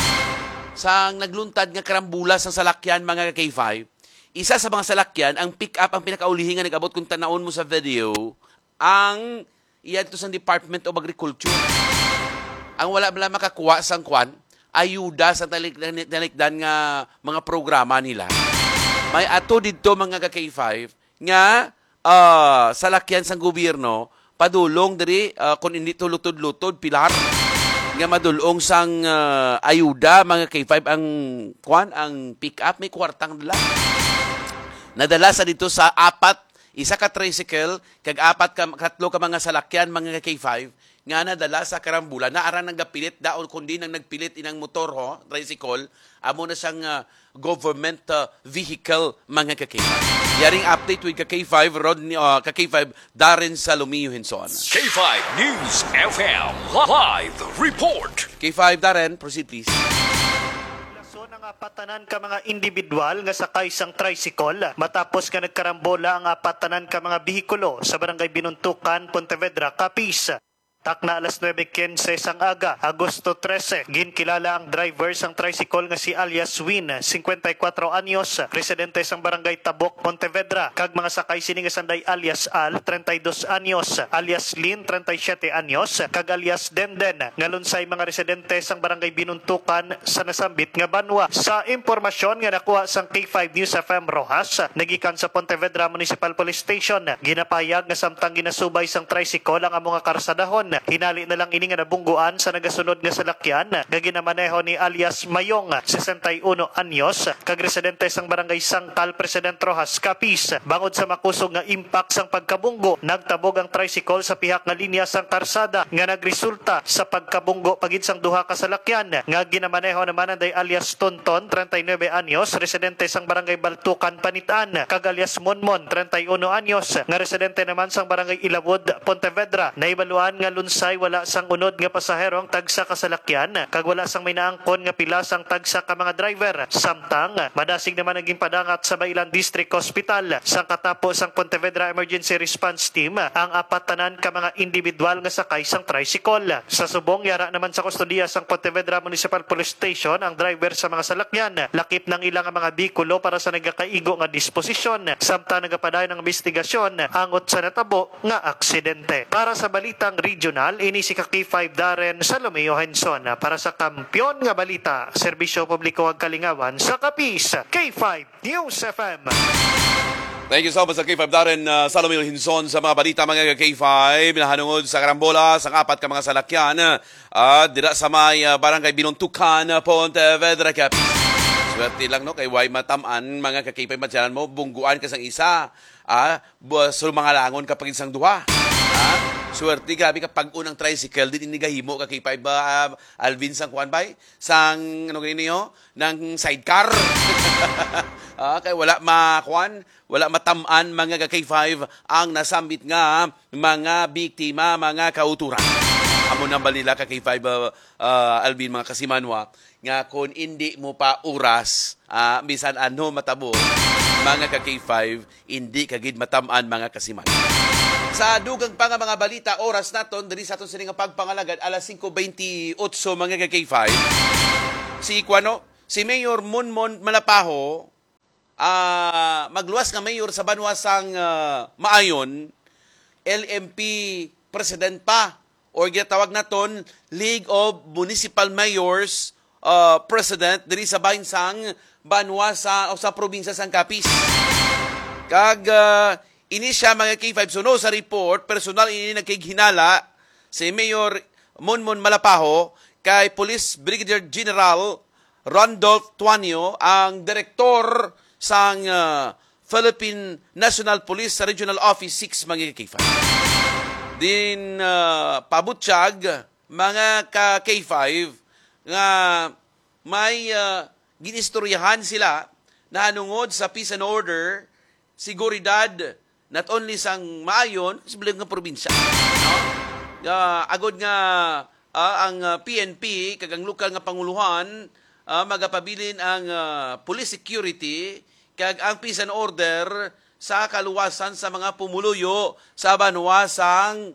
sang nagluntad nga karambula sang salakyan mga ka-K five. Isa sa mga salakyan ang pick up ang pinakaulihi nga nagabot kung tanaon mo sa video ang iyan to sang Department of Agriculture. Ang wala bala makakuha sang kwan ayuda sa talikdan nga mga programa nila. May ato didto mga ka-K five nga uh, salakyan sang gobyerno padulong diri uh, kung hindi tulutod-lutod pilar nga madulong sang uh, ayuda mga K five ang kwan ang pick up may kwartang dala. Nadala sa dito sa apat isa ka tricycle kag apat ka katlo ka mga salakyan mga K five nga nadala sa karambula na aran nang gapilit daon kundi nang nagpilit inang motor ho tricycle amo na siyang uh, government uh, vehicle mga ka-K five. Yaring update with ka-K five Rodney uh, ka-K five Darren Salomio Hinson. K five News F M live report. K five Darren, proceed please. Apatanan ka mga individual nga sakay sang tricycle matapos ka nagkarambola ang apatanan ka mga bihikulo sa barangay Binuntukan, Pontevedra, Capiz. Takna alas nueve quince sang aga, Agosto trese, ginkilala ang driver sang tricycle nga si alias Win, fifty-four anyos, residente sang barangay Tabok, Pontevedra, kag mga sakay sini nga sanday alias Al, thirty-two anyos, alias Lin, thirty-seven anyos, kag alias Denden, nga lunsay mga residente sang barangay Binuntukan sa nasambit nga banwa. Sa impormasyon nga nakuha sang K five News F M Rojas, nagikan sa Pontevedra Municipal Police Station, ginapayag nga samtang ginasubay sang tricycle ang among karsadahon. Hinali na lang ini nga nabungguan sa nagasunod nga salakyan nga ginamaneho ni alias Mayong, sixty-one anyos, kag residente sang barangay Sangtal, President Rojas, Capiz. Bangod sa makusog nga impact sang pagkabunggo, nagtabog ang tricycle sa pihak nga linya sang karsada nga nagresulta sa pagkabunggo pagid sang duha ka salakyan nga ginamaneho naman anday alias Tonton, thirty-nine anyos, residente sang barangay Baltukan, Panitaan, kag alias Monmon, thirty-one anyos, nga residente naman sang barangay Ilawod, Pontevedra. Naibaluan nga lunsay wala sang unod nga pasahero ang tagsa ka salakyan kag wala sang may naangkon nga pila sang tagsa ka mga driver. Samtang madasig naman naging padangat sa Bailan District Hospital sang katapos ang Pontevedra Emergency Response Team ang apatanan ka mga individual nga sakay sang tricycle. Sa subong yara naman sa kustodiya sang Pontevedra Municipal Police Station ang driver sa mga salakyan. Lakip ng ilang mga bikulo para sa nagakaigo nga disposisyon. Samtang nagapadayon ng investigasyon angot sa natabo nga aksidente. Para sa balitang regional, ini si K five Darren Salomeo Henson para sa Kampiyon nga Balita, Serbisyo Publiko ug Kalingawan sa Capiz. K five News F M. Thank you so much sa K five Darren uh, Salomeo Hinson sa mga balita mga K five. Nahanungod sa karambola sa apat ka mga salakyan at uh, dira sa may uh, barangay Binuntukan, Pontevedra, Capiz. Swerte lang no kay way matamaan mga kakipay matyanan mo bungguan ka sang isa. Ah, so mga langon kapag isang duha. Ah, swerte grabe kapag unang tricycle din inigahimo kakipay ba uh, Alvin sang kuan bay sang ano gani niyo ng sidecar. Ah, kay wala makuan, wala matamaan mga ka K five ang nasambit nga mga biktima, mga kauturan. Amo nang balila ka K five uh, uh, Alvin mga kasimanwa nga kung hindi mo pa oras, uh, bisan ano matabo mga ka K five, hindi kagid matamaan mga kasiman. Sa dugang pa nga mga balita, oras naton diri sa aton sining pagpangalagad alas five twenty-eight mga ka K five. Si Kuano, si Mayor Monmon Malapaho, uh, magluwas nga mayor sa banwasang uh, Maayon, L M P president pa, or ginatawag naton League of Municipal Mayors uh, President diri sa bahinsang banwasa o sa probinsya sang Capiz. Kag uh, ini siya mga K five suno sa report, personal ini nagkighinala si Mayor Monmon Malapaho kay Police Brigadier General Randolph Tuanio, ang direktor sang uh, Philippine National Police sa Regional Office six mga K five. Din uh, pabutsyag mga ka K five nga may uh, ginistoryahan sila na anungod sa peace and order, seguridad, not only sang Maayon, sa bilang nga probinsya. No? Uh, agod nga uh, ang uh, P N P, kagang lokal nga panguluhan, uh, magapabilin ang uh, police security, kag ang peace and order sa kaluwasan sa mga pumuluyo sa banwasang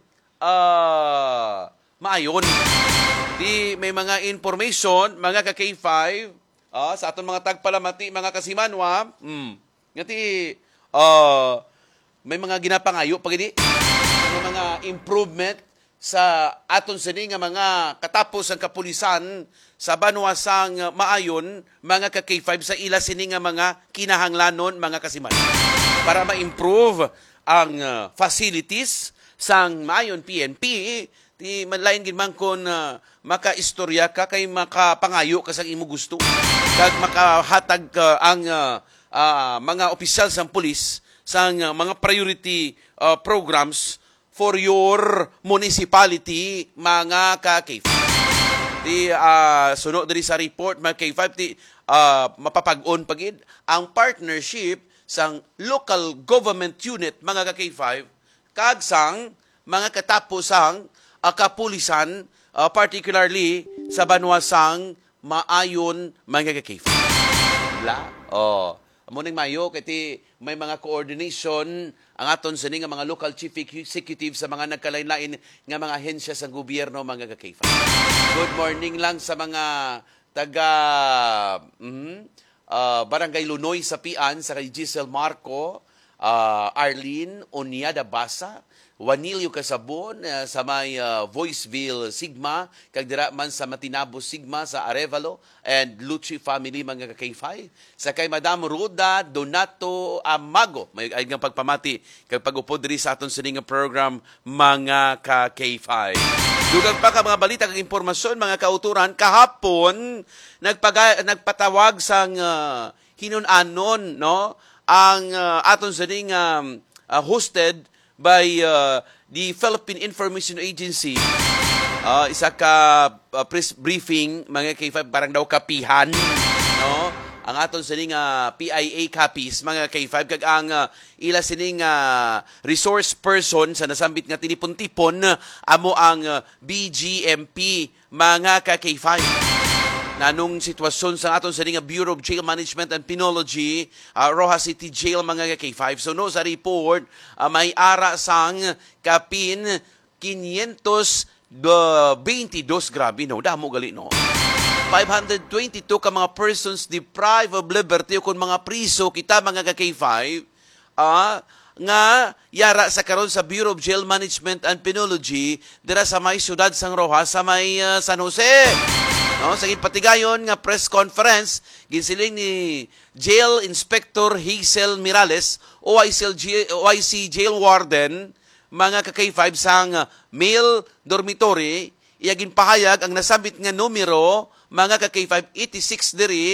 uh, Maayon. Di may mga information, mga ka K five, uh, sa aton mga tagpalamati, mga kasimanwa, mm, ngati, uh, may mga ginapangayo, pag hindi, may mga improvement sa aton sini nga mga katapos ang kapulisan sa banwasang Maayon, mga ka K five sa ila sini nga mga kinahanglanon, mga kasiman. Para ma-improve ang uh, facilities sang Maayon P N P, di manlain gid man kon uh, makaistorya ka kay makapangayo ka sa imo gusto. Kag makahatag uh, ang uh, uh, mga opisyal sang pulis sang uh, mga priority uh, programs for your municipality, mga ka K five. Di uh, sunod diri sa report mga K five, di uh, mapapag-on pagid ang partnership sang local government unit, mga ka K five, kag sang mga katapusang uh, kapulisan, uh, particularly sa banwasang Maayon, mga ka K five. La? Oh. Amuning mayo, kiti may mga coordination ang aton sa nga mga local chief executive sa mga nagkalain-lain nga mga ahensya sa gobyerno, mga ka K five. Good morning lang sa mga taga mm, uh, Barangay Lunoy sa Pian, sa kay Giselle Marco, uh, Arlene Onyada Basa, Wanilio Casabon, uh, sa may uh, Voiceville Sigma, kag dira man sa Matinabo Sigma sa Arevalo, and Lucci family, mga ka K five. Sa kay Madam Ruda Donato Amago, may ay nga pagpamati kag pag-upod diri sa aton sining program, mga ka K five. Dugang pa ka mga balita kag impormasyon, mga kauturan, kahapon nagpaga, nagpatawag sang uh, hinunanon, no, ang uh, aton sining um, uh, hosted by uh, the Philippine Information Agency. Uh, isa ka uh, press briefing, mga K five, parang daw kapihan, no? Ang aton sining uh, P I A copies, mga K five, kag ang uh, ila sining uh, resource person sa nasambit nga tinipon-tipon, amo ang uh, B G M P, mga ka K five. Nanong sitwasyon sa aton sa nga Bureau of Jail Management and Penology, uh, Rojas City Jail, mga K five. So no, sa report, uh, may ara sang kapin quinientos veintidós, grabe no, damo gali no. five hundred twenty-two ka mga persons deprived of liberty o kung mga priso kita, mga K five, uh, nga yara sa karon sa Bureau of Jail Management and Penology dira sa may siyudad sang Rojas, sa may uh, San Jose. No, sa patigayon nga press conference, ginsiling ni Jail Inspector Hazel Mirales, O I C Jail Warden, mga ka K five, sang male dormitory, iyagin pahayag ang nasabit nga numero, mga ka K five, eighty-six diri,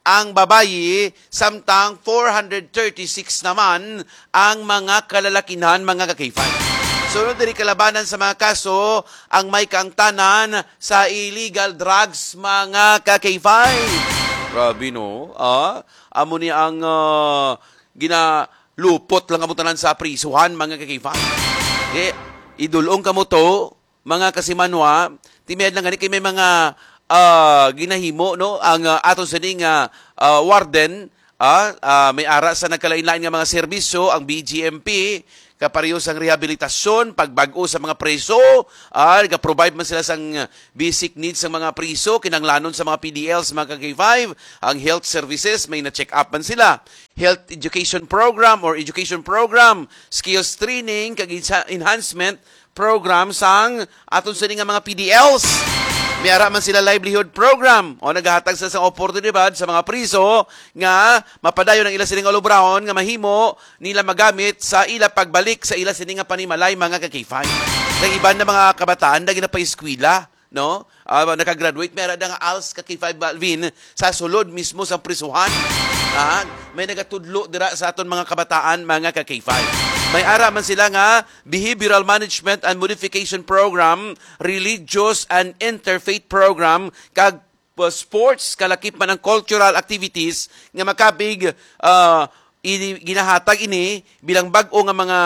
ang babayi, samtang four hundred thirty-six naman ang mga kalalakihan, mga ka-K five. Sunod diri kalabanan sa mga kaso, ang may kaangtanan sa illegal drugs, mga ka-K five. Grabe no, ah? Amo ni ang uh, ginalupot lang kamutanan sa prisuhan, mga ka-K five. Eh, idulong kamo to, mga kasimanwa, timed lang gani kay may mga uh, ginahimo, no? Ang uh, aton sa ning uh, uh, warden, uh, uh, may ara sa nagkalain-lain nga mga serbisyo, ang B G M P, kapareho sang rehabilitasyon, pagbag-o sa mga preso, ah, nag-provide man sila sang basic needs sa mga preso, kinanglanon sa mga P D Ls, mga ka-K five, ang health services, may na-check up man sila. Health education program or education program, skills training, kag enhancement program sang aton sa nga mga P D Ls. May ara man sila livelihood program o naghahatag sa sang oportunidad sa mga priso nga mapadayon ang ila sining olubrahon nga mahimo nila magamit sa ila pagbalik sa ila sining nga panimalay, mga ka-K five. Ang iban na mga kabataan na ginapa-eskwela, no? Uh, nakagraduate, may ara nga A L S ka-K five Balvin sa sulod mismo sa prisuhan. Ah, may nagatudlo dira sa aton mga kabataan, mga ka-K five. May ara man sila nga Behavioral Management and Modification Program, Religious and Interfaith Program, kag uh, sports, kalakip man ang cultural activities nga makabig uh, ini, ginahatag ini bilang bag-o nga mga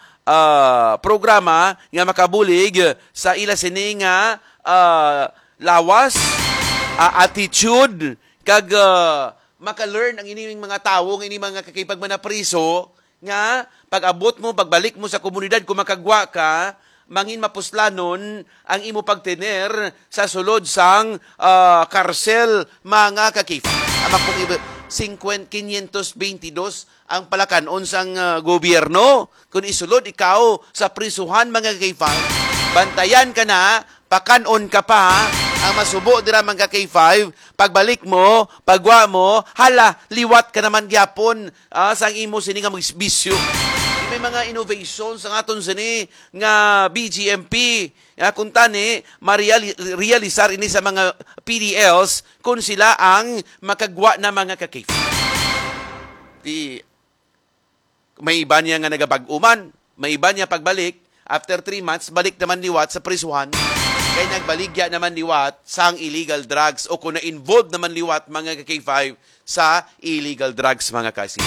uh, programa nga makabulig sa ila sini nga uh, lawas, uh, attitude, kag uh, maka-learn ang ining mga tawo, ang ining mga kakipag man na priso, nga pag-abot mo, pagbalik mo sa komunidad, kung makagwa ka, mangin mapuslanon ang imo pagtener sa sulod sang uh, karsel, mga kakif. Ama kung iba, five twenty-two ang palakanon sang uh, gobyerno. Kung isulod ikaw sa prisuhan, mga kakif, bantayan ka na, pakanon ka pa, ang masubo dira mga K five, pagbalik mo, pagwa mo, hala, liwat ka naman gyapon uh, sang imo sini nga bisyo. May mga innovations sa aton sini nga B G M P, uh, kung tani, ma-realisar ini sa mga P D Ls kung sila ang makagwa na mga ka-K five. Di, may iba niya nga nagabag-uman, may iba niya pagbalik, after three months, balik naman liwat sa prisuhan. Kaya nagbaligya naman liwat sa illegal drugs o kung na-involved naman liwat, mga K five, sa illegal drugs, mga kasi.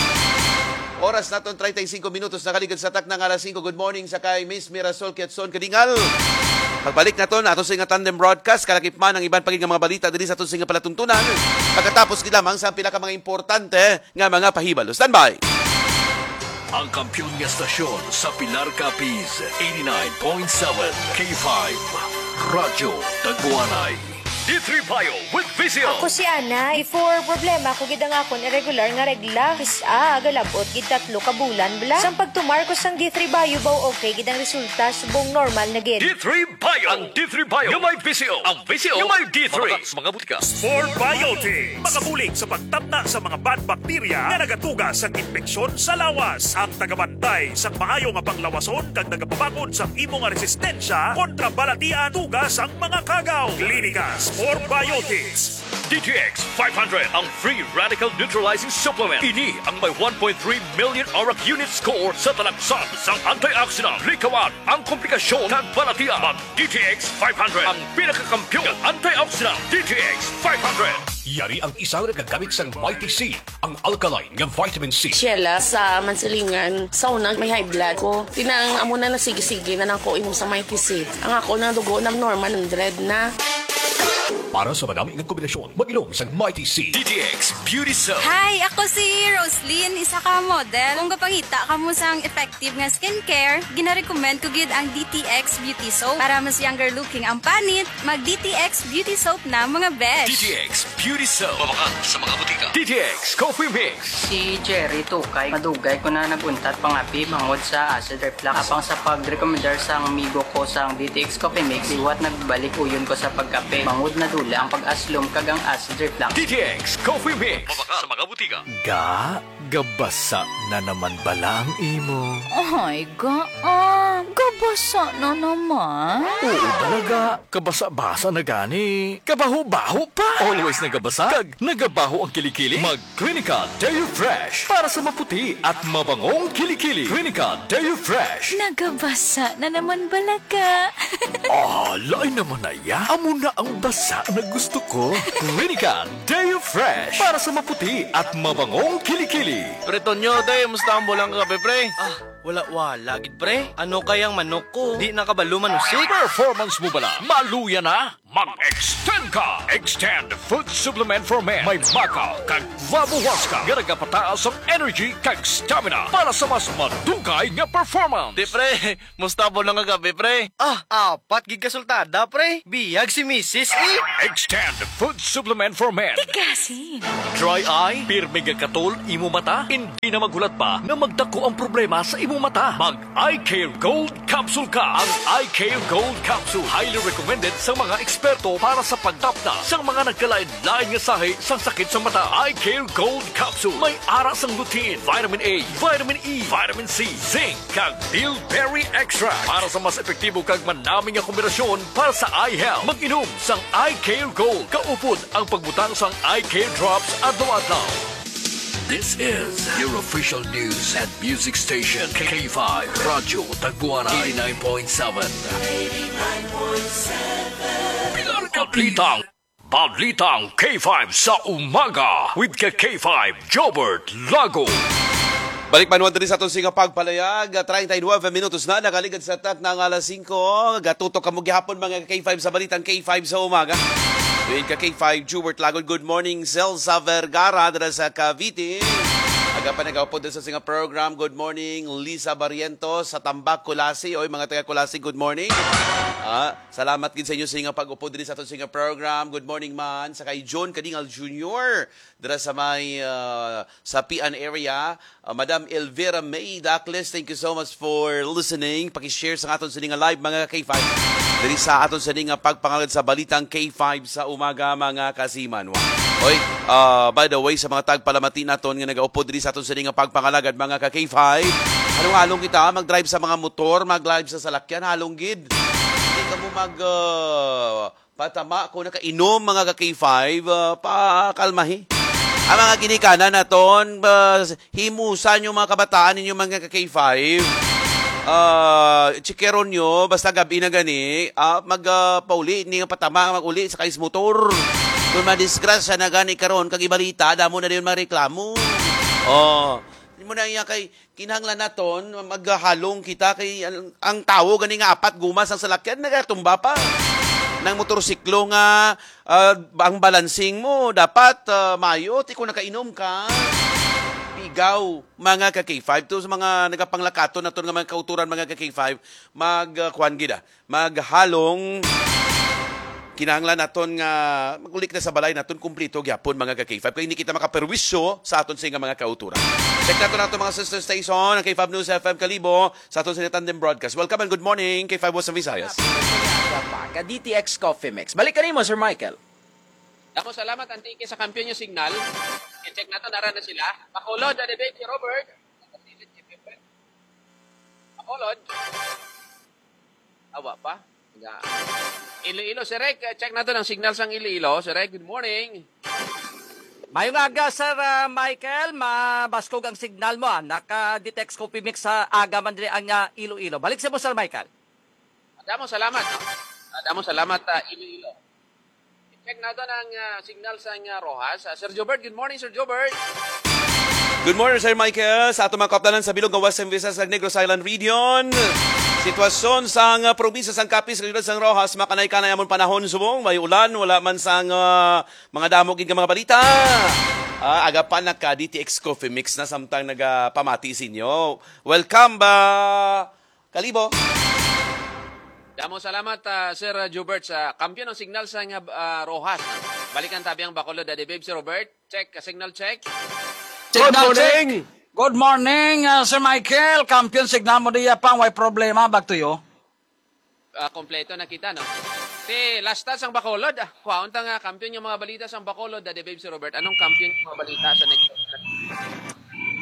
Oras naton thirty-five minutos na kaligid sa tak ng alas five. Good morning sa kay Miss Mirasol Kiatson Kadingal. Pagbalik naton ato sa nga tandem broadcast, kalakip man ang iban pagig nga mga balita diri sa aton sa nga palatuntunan. Pagkatapos gid lamang sa pila ka mga importante nga mga pahibalo. Standby. Ang kampiyon nga stasyon sa Pilar Capiz, eighty-nine point seven K five. Radyo Tagbuanay. D three Bio with Vizio. Ako si Ana. Before problema ko gid ang akon irregular nga regla. Kisa agalabot gid tatlo ka bulan bla. Sang pagtumar ko sang D three Bio baw okay gid ang resulta subong normal na gid. D three Bio. Ang D three Bio yung may Vizio. Ang Vizio yung may D three. Mga, mga butika. For Biotics. Makabulig sa pagtabna sa mga bad bacteria nga nagatuga sa infeksyon sa lawas. Ang tagabantay sa maayo nga panglawason kag nagapabakod sa imo nga resistensya kontra balatian tugas ang mga kagaw. Klinikas for Biotics. D T X five hundred, ang free radical neutralizing supplement. Ini ang may one point three million auric unit score sa talagsan sang antioxidant. Likawan ang komplikasyon ng balatian. Mag D T X five hundred, ang pinakakampiyon ng antioxidant. D T X five hundred. Yari ang isang nagagamit sang Mighty C, ang alkaline nga vitamin C. Sheila, sa mansilingan, sa unang may high blood ko, tinang amo na nasigi-sige na nako imo sa Mighty C. Ang ako na dugo ng normal one hundred na. Para sa madami ng kombinasyon, mag-inom sa Mighty C. D T X Beauty Soap. Hi, ako si Roslyn, isa ka model. Kung kapangita ka mo sang effective nga skincare, gina-recommend ko gid ang D T X Beauty Soap. Para mas younger looking ang panit, mag-D T X Beauty Soap na, mga besh. D T X Beauty Soap. Mabakan sa mga butika. D T X Coffee Mix. Si Jerry Tukay, madugay ko na naguntat pangapi bangod sa acid reflux. Apang sa pag-recommendar sang amigo ko sang D T X Coffee Mix, liwat nagbalik uyon ko sa pagkape. Bangod na dula ang pag-aslom kagang acid reflux. D T X Coffee Mix. Mabaka sa mga butika. Ga, gabasa na naman bala ang imo. Ay, ga, ah, gab Nabasa na naman. Oo talaga. Kabasa-basa na gani. Kabaho-baho pa. Always nagabasa. Kag nagabaho ang kilikili. Mag Clinica Deo Fresh. Para sa maputi at mabangong kilikili. Clinica Deo Fresh. Nagabasa na naman balaga. Ah, lain naman na ya. Amo na ang basa na gusto ko. Clinica Deo Fresh. Para sa maputi at mabangong kilikili. Pre Tonyo, day, musta ang bulang kape, pre? Ah, wala-wala, gid pre. Ano kayang manok ko? Di nakabalo manusik. Performance mo bala? Maluya na? Mag-extend ka! Extend Food Supplement for Men. May maka kag vabuwas ka. Nga nagapataas ang energy kag stamina para sa mas madugay nga performance. Di pre, musta ang bulang kape, pre? Ah, apat gig kasultada, pre. Biyag si Missus E. Extend Food Supplement for Men. Tigasin. Dry eye, pirmi nga katol, imo mata, hindi na magulat pa na magdako ang problema sa imo mata. Mag-Eye Care Gold Capsule ka. Ang Eye Care Gold Capsule, highly recommended sa mga eksperto para sa pagtapna sa mga nagkalain-lain nga sahi sa sakit sa mata. Eye Care Gold Capsule. May aras ang lutein, vitamin A, vitamin E, vitamin C, zinc, kag bilberry extract para sa mas epektibo kag manaming nga kombinasyon para sa eye health. Mag-inom sang Eye Care Gold. Kaupod ang pagbutang sang Eye Care Drops adlaw-adlaw. This is your official news and music station, K five, Radyo Tagbuana, eighty-nine point seven. Balitang, Balitang K five sa umaga with K five, Jobert Lago. Balik manuan din sa itong singa pagpalayag. thirty-nine minutos na. Nakaligad sa tat ng alas singko. Gatutok ka mo gihapon mga K five sa Balitang K five sa umaga. With ka K five, Jubert Lagon. Good morning, Celsa Vergara dala sa Cavite. Aga pa nag-upod sa singa program. Good morning, Lisa Barrientos sa Tambak, Kulasi. Oy, mga taga Kulasi, good morning. Ah, salamat gid sa inyo singa pag-upod din sa itong singa program. Good morning man sa kay John Kadingal Junior dala sa may uh, sa P N area. Uh, Madam Elvira May Dakles, thank you so much for listening. Paki-share sa aton sa live mga K five. Diri sa aton sa nga pagpangalad sa Balitang K five sa umaga mga kasiman. Oy, uh, by the way sa mga tagpalamati naton nga nagaupod diri sa aton sa nga pagpangalagad mga ka K five. Halong-halong kita mag-drive sa mga motor, mag-drive sa salakyan, halong gid. Hindi ka mo mag uh, patama kung nakainom mga ka K five, uh, pakalmahi. Ang mga ginikanan naton, uh, himusan yung mga kabataan ninyo mga ka K five. Uh, chikeron nyo, basta gabi na gani, uh, mag-pauli, uh, hindi nga patama, mag-uli sa kais motor. Kung madisgrasya na gani karon kag ibalita, damo na din mareklamo. Oh, hindi mo na iya kay kinahanglan naton, maghalong kita kay ang, ang tawo gani nga apat gumas ang salakyan, nagatumba pa. Nang motorsiklo nga, uh, ang balancing mo, dapat uh, mayo, ti kung nakainom ka. Pigaw, mga ka K five. To sa mga nagapanglakato na to nga mga kauturan mga ka K five, mag-kuhan uh, gida, maghalong kinahanglan naton nga magulik na sa balay naton kumplito gyapon mga ka K five. Kaya hindi kita makaperwisyo sa aton sa mga kauturan. Check nato nato mga sister station, ang K five News F M Kalibo, sa aton sa tandem broadcast. Welcome and good morning, K five West Visayas. Ka D T X Coffee Mix. Balik ka rin mo, Sir Michael. Ako, salamat, Antike, sa kampiyon yung signal. I-check nato, nara na sila. Bacolod, Adebek, Robert. Bacolod. Awa pa. Iloilo, Sir Rek, check nato ng signal sang Iloilo. Sir Rek, good morning. Mayong aga, Sir uh, Michael. Mabaskog ang signal mo. Ah. Naka-D T X Coffee Mix sa aga man din ang uh, Iloilo. Balik sa mo, Sir Michael. Adamo, salamat. No? Adamo, salamat, uh, Iloilo. Check nato ng uh, signal sa uh, Rojas. Uh, Sir Jobert, good morning, Sir Jobert. Good morning, Sir Michael. Sa ato mga kaptanan sa bilog ng Western Visayas ug Negros Island Region. Sitwasyon sa uh, probinsya sang Capiz, Region sang Rojas, makanay-kanay amon panahon subong, may ulan, wala man sang uh, mga damo gid nga mga balita. Uh, aga pa naka D T X Coffee Mix na samtang nagapamati sinyo. Welcome ba Kalibo? Damo salamat, uh, Sir Jobert, sa kampiyon ng signal sa uh, Rojas. Balikan tabi ang Bacolod, Daddy Babe, Sir Robert. Check, signal check. Good morning. Good morning, uh, Sir Michael. Kampiyon signal mo diya pang way problema. Back to you. Uh, kompleto na kita, no? Te, last touch ang Bacolod. Ah, kuhaon ta nga, kampiyon yung mga balita sa Bacolod, Daddy Babe, Sir Robert. Anong kampiyon yung mga balita sa next?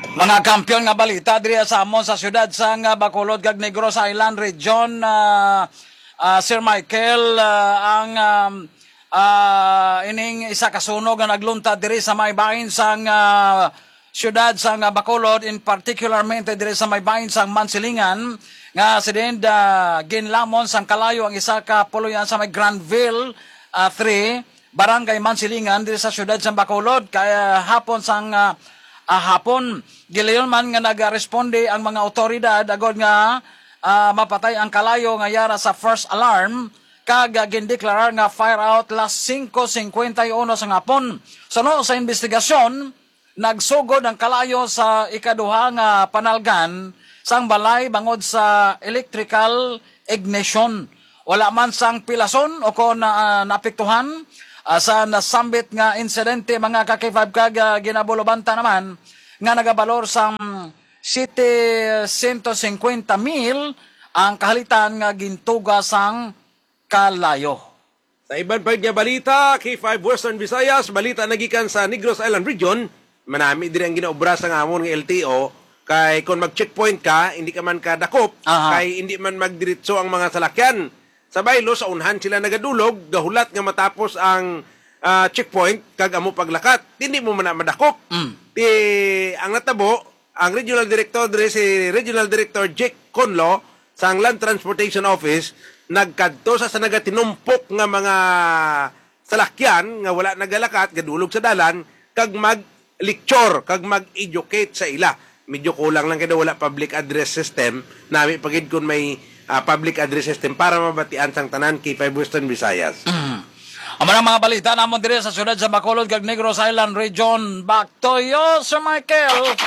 Mga kampiyon nga balita diri sa amon sa syudad sa nga Bacolod kag Negros Island Region, uh, uh, Sir Michael, uh, ang um, uh, ining isa kasunog nga nagluntad diri sa may bahin sang uh, syudad sa nga Bacolod, in particularmente diri sa may bahin sang Mansilingan, nga si din uh, ginlamon sang kalayo ang isa ka puluyan sa may Granville uh, three, Barangay Mansilingan diri sa syudad sa Bacolod. Kaya hapon sang uh, uh, hapon gilayon man nga nagaresponde ang mga otoridad agod nga uh, mapatay ang kalayo nga yara sa first alarm, kag gindeklarar nga fire out las five fifty-one sa hapon. Suno sa investigasyon, nagsugod ang kalayo sa ikaduha nga panalgan sang balay bangod sa electrical ignition. Wala man sang pilason o ko na uh, napiktuhan uh, sa nasambit nga insidente mga ka-K five kag uh, ginabulobanta naman nga nagabalor sang seven hundred fifty mil ang kahalitan nga gintuga sang kalayo. Sa ibang part nga balita, K five Western Visayas, balita nagikan sa Negros Island Region, manami diri ang ginaobra sa amon nga L T O, kay kung mag-checkpoint ka, hindi ka man kadakop, Aha. kay hindi man magdiritso ang mga salakyan. Sa baylo, sa unhan sila nagadulog, gahulat nga matapos ang uh, checkpoint, kag amo paglakat, hindi mo man na madakop. Mm. Di, ang natabo, ang Regional Director, dire si Regional Director Jake Conlo, sa Land Transportation Office, nagkadto sa sa nagatinumpok nga mga salakyan, nga wala nagalakat, gadulog sa dalan, kag mag-lecture, kag mag-educate sa ila. Medyo kulang lang kada wala public address system, nami pagid kun may uh, public address system para mabatian sang tanan K five Western Visayas. Mm. Ang mga balita namon dire sa syudad sa Bacolod kag Negros Island Region. Back to you, Sir Michael.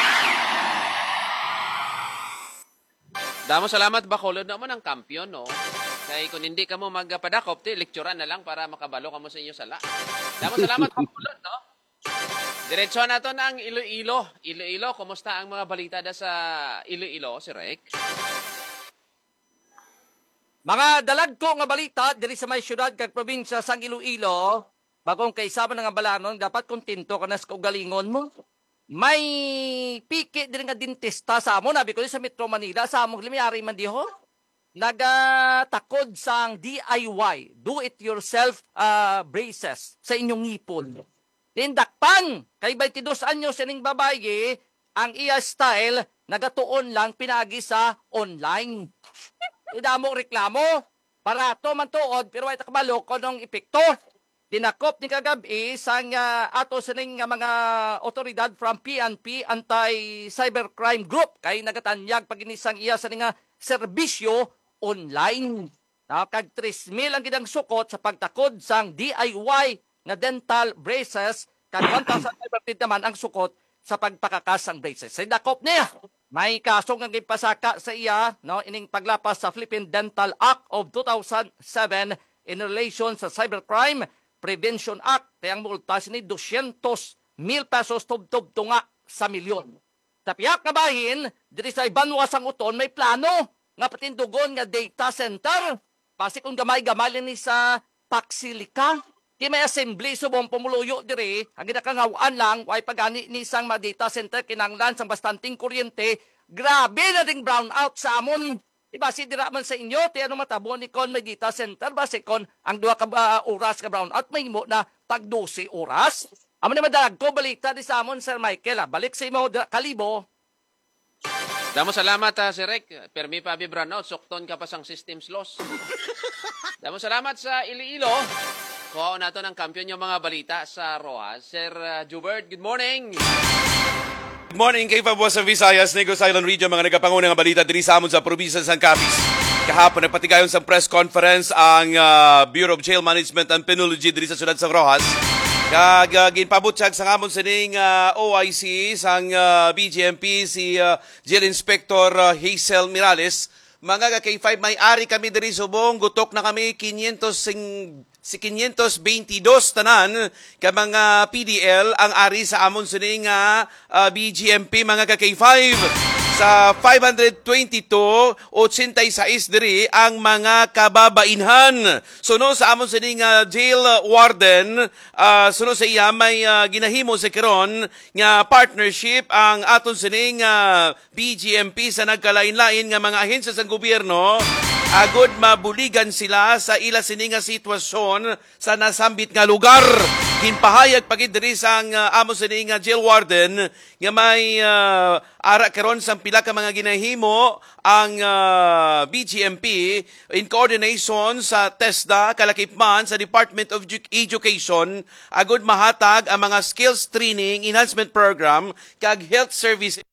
Damo salamat Bacolod naman ang kampiyon, no? Kaya kung hindi ka mo magpadakop, ti lecturean na lang para makabalo ka mo sa inyo sala. Damo salamat Bacolod, no? Diretso na to ng Iloilo. Iloilo, kumusta ang mga balita da sa Iloilo, si Rick? Mga dalagko nga balita diri sa may syudad kag probinsya sang Iloilo, bagong kaisama nga balanon, dapat kontento ka na sa kaugalingon mo. May piki diri nga dentista sa amo, nabi ko sa Metro Manila, sa among limayari man diho. Nagatakod sang D I Y, do it yourself uh, braces sa inyong ngipon. Tindakpan kay twenty-two anyos sining babaye, ang iya style nagatuon lang pinagi sa online. Idamo reklamo, barato man tuod pero ay takabalo konong epekto. Dinakop ni kagabi sang uh, ato sining nga mga otoridad from P N P Anti-Cybercrime Group kay nagatanyag paginisang iya sa nga serbisyo online. Nakag three mil ang gidang sukot sa pagtakod sang D I Y na dental braces, kag one thousand five hundred naman ang sukot sa pagpakakas ang braces. Sa dakop niya, may kaso nga gipasaka sa iya, no, ining paglapas sa Philippine Dental Act of two thousand seven in relation sa Cybercrime Prevention Act, kayang multa ni two hundred mil pesos tubtob tunga sa milyon. Tapiak nga bahin, diri sa Ibanwas ang uton, may plano nga patindugon nga data center. Basi kung gamay-gamay ni sa Paxilica, di may assembly subong pumuluyo diri, ang ginakangawaan lang, way pagani ni sang mga data center kinanglan sang bastanting kuryente, grabe na ding brownout sa amon. Ibasi dira man sa inyo, ti ano matabo ni kon may data center, basi kon ang duha ka uh, oras ka brownout, may mo na tag twelve oras. Amo ni madalag ko balita di sa amon, Sir Michael, ah. Balik sa imo kalibo. Damo salamat ha, si Rick. Permi pa abi brownout, sukton ka pa sang systems loss. Damo salamat sa Iloilo. Kuha nato ng kampiyon yung mga balita sa Rojas. Sir uh, Jubert, good morning. Good morning, K five Western Visayas, Negros Island Region, mga nagapangunang balita diri sa amon sa probinsya sa Capiz. Kahapon nagpatigayon sa press conference ang uh, Bureau of Jail Management and Penology diri sa syudad sa Rojas. Kag uh, ginpabutyag sa amon sining uh, O I C sang uh, B G M P si uh, Jail Inspector uh, Hazel Mirales. Mga ka K five, may ari kami diri subong, gutok na kami five twenty-two tanan ka mga P D L ang ari sa amon sining uh, uh, B G M P mga ka K five. sa five hundred twenty-two eighty-six diri ang mga kababainhan. Suno sa amon sining uh, jail warden, uh, suno sa iya may uh, ginahimo sa karon nga partnership ang aton sining uh, B G M P sa nagkalain-lain nga mga ahensya sa gobyerno agod mabuligan sila sa ila sini nga sitwasyon sa nasambit nga lugar. Ginpahayag pagid diri sang uh, amo sini nga jail warden nga may uh, ara karon sang pila ka mga ginahimo ang uh, B G M P in coordination sa TESDA kalakipman sa Department of Education agud mahatag ang mga skills training enhancement program kag health service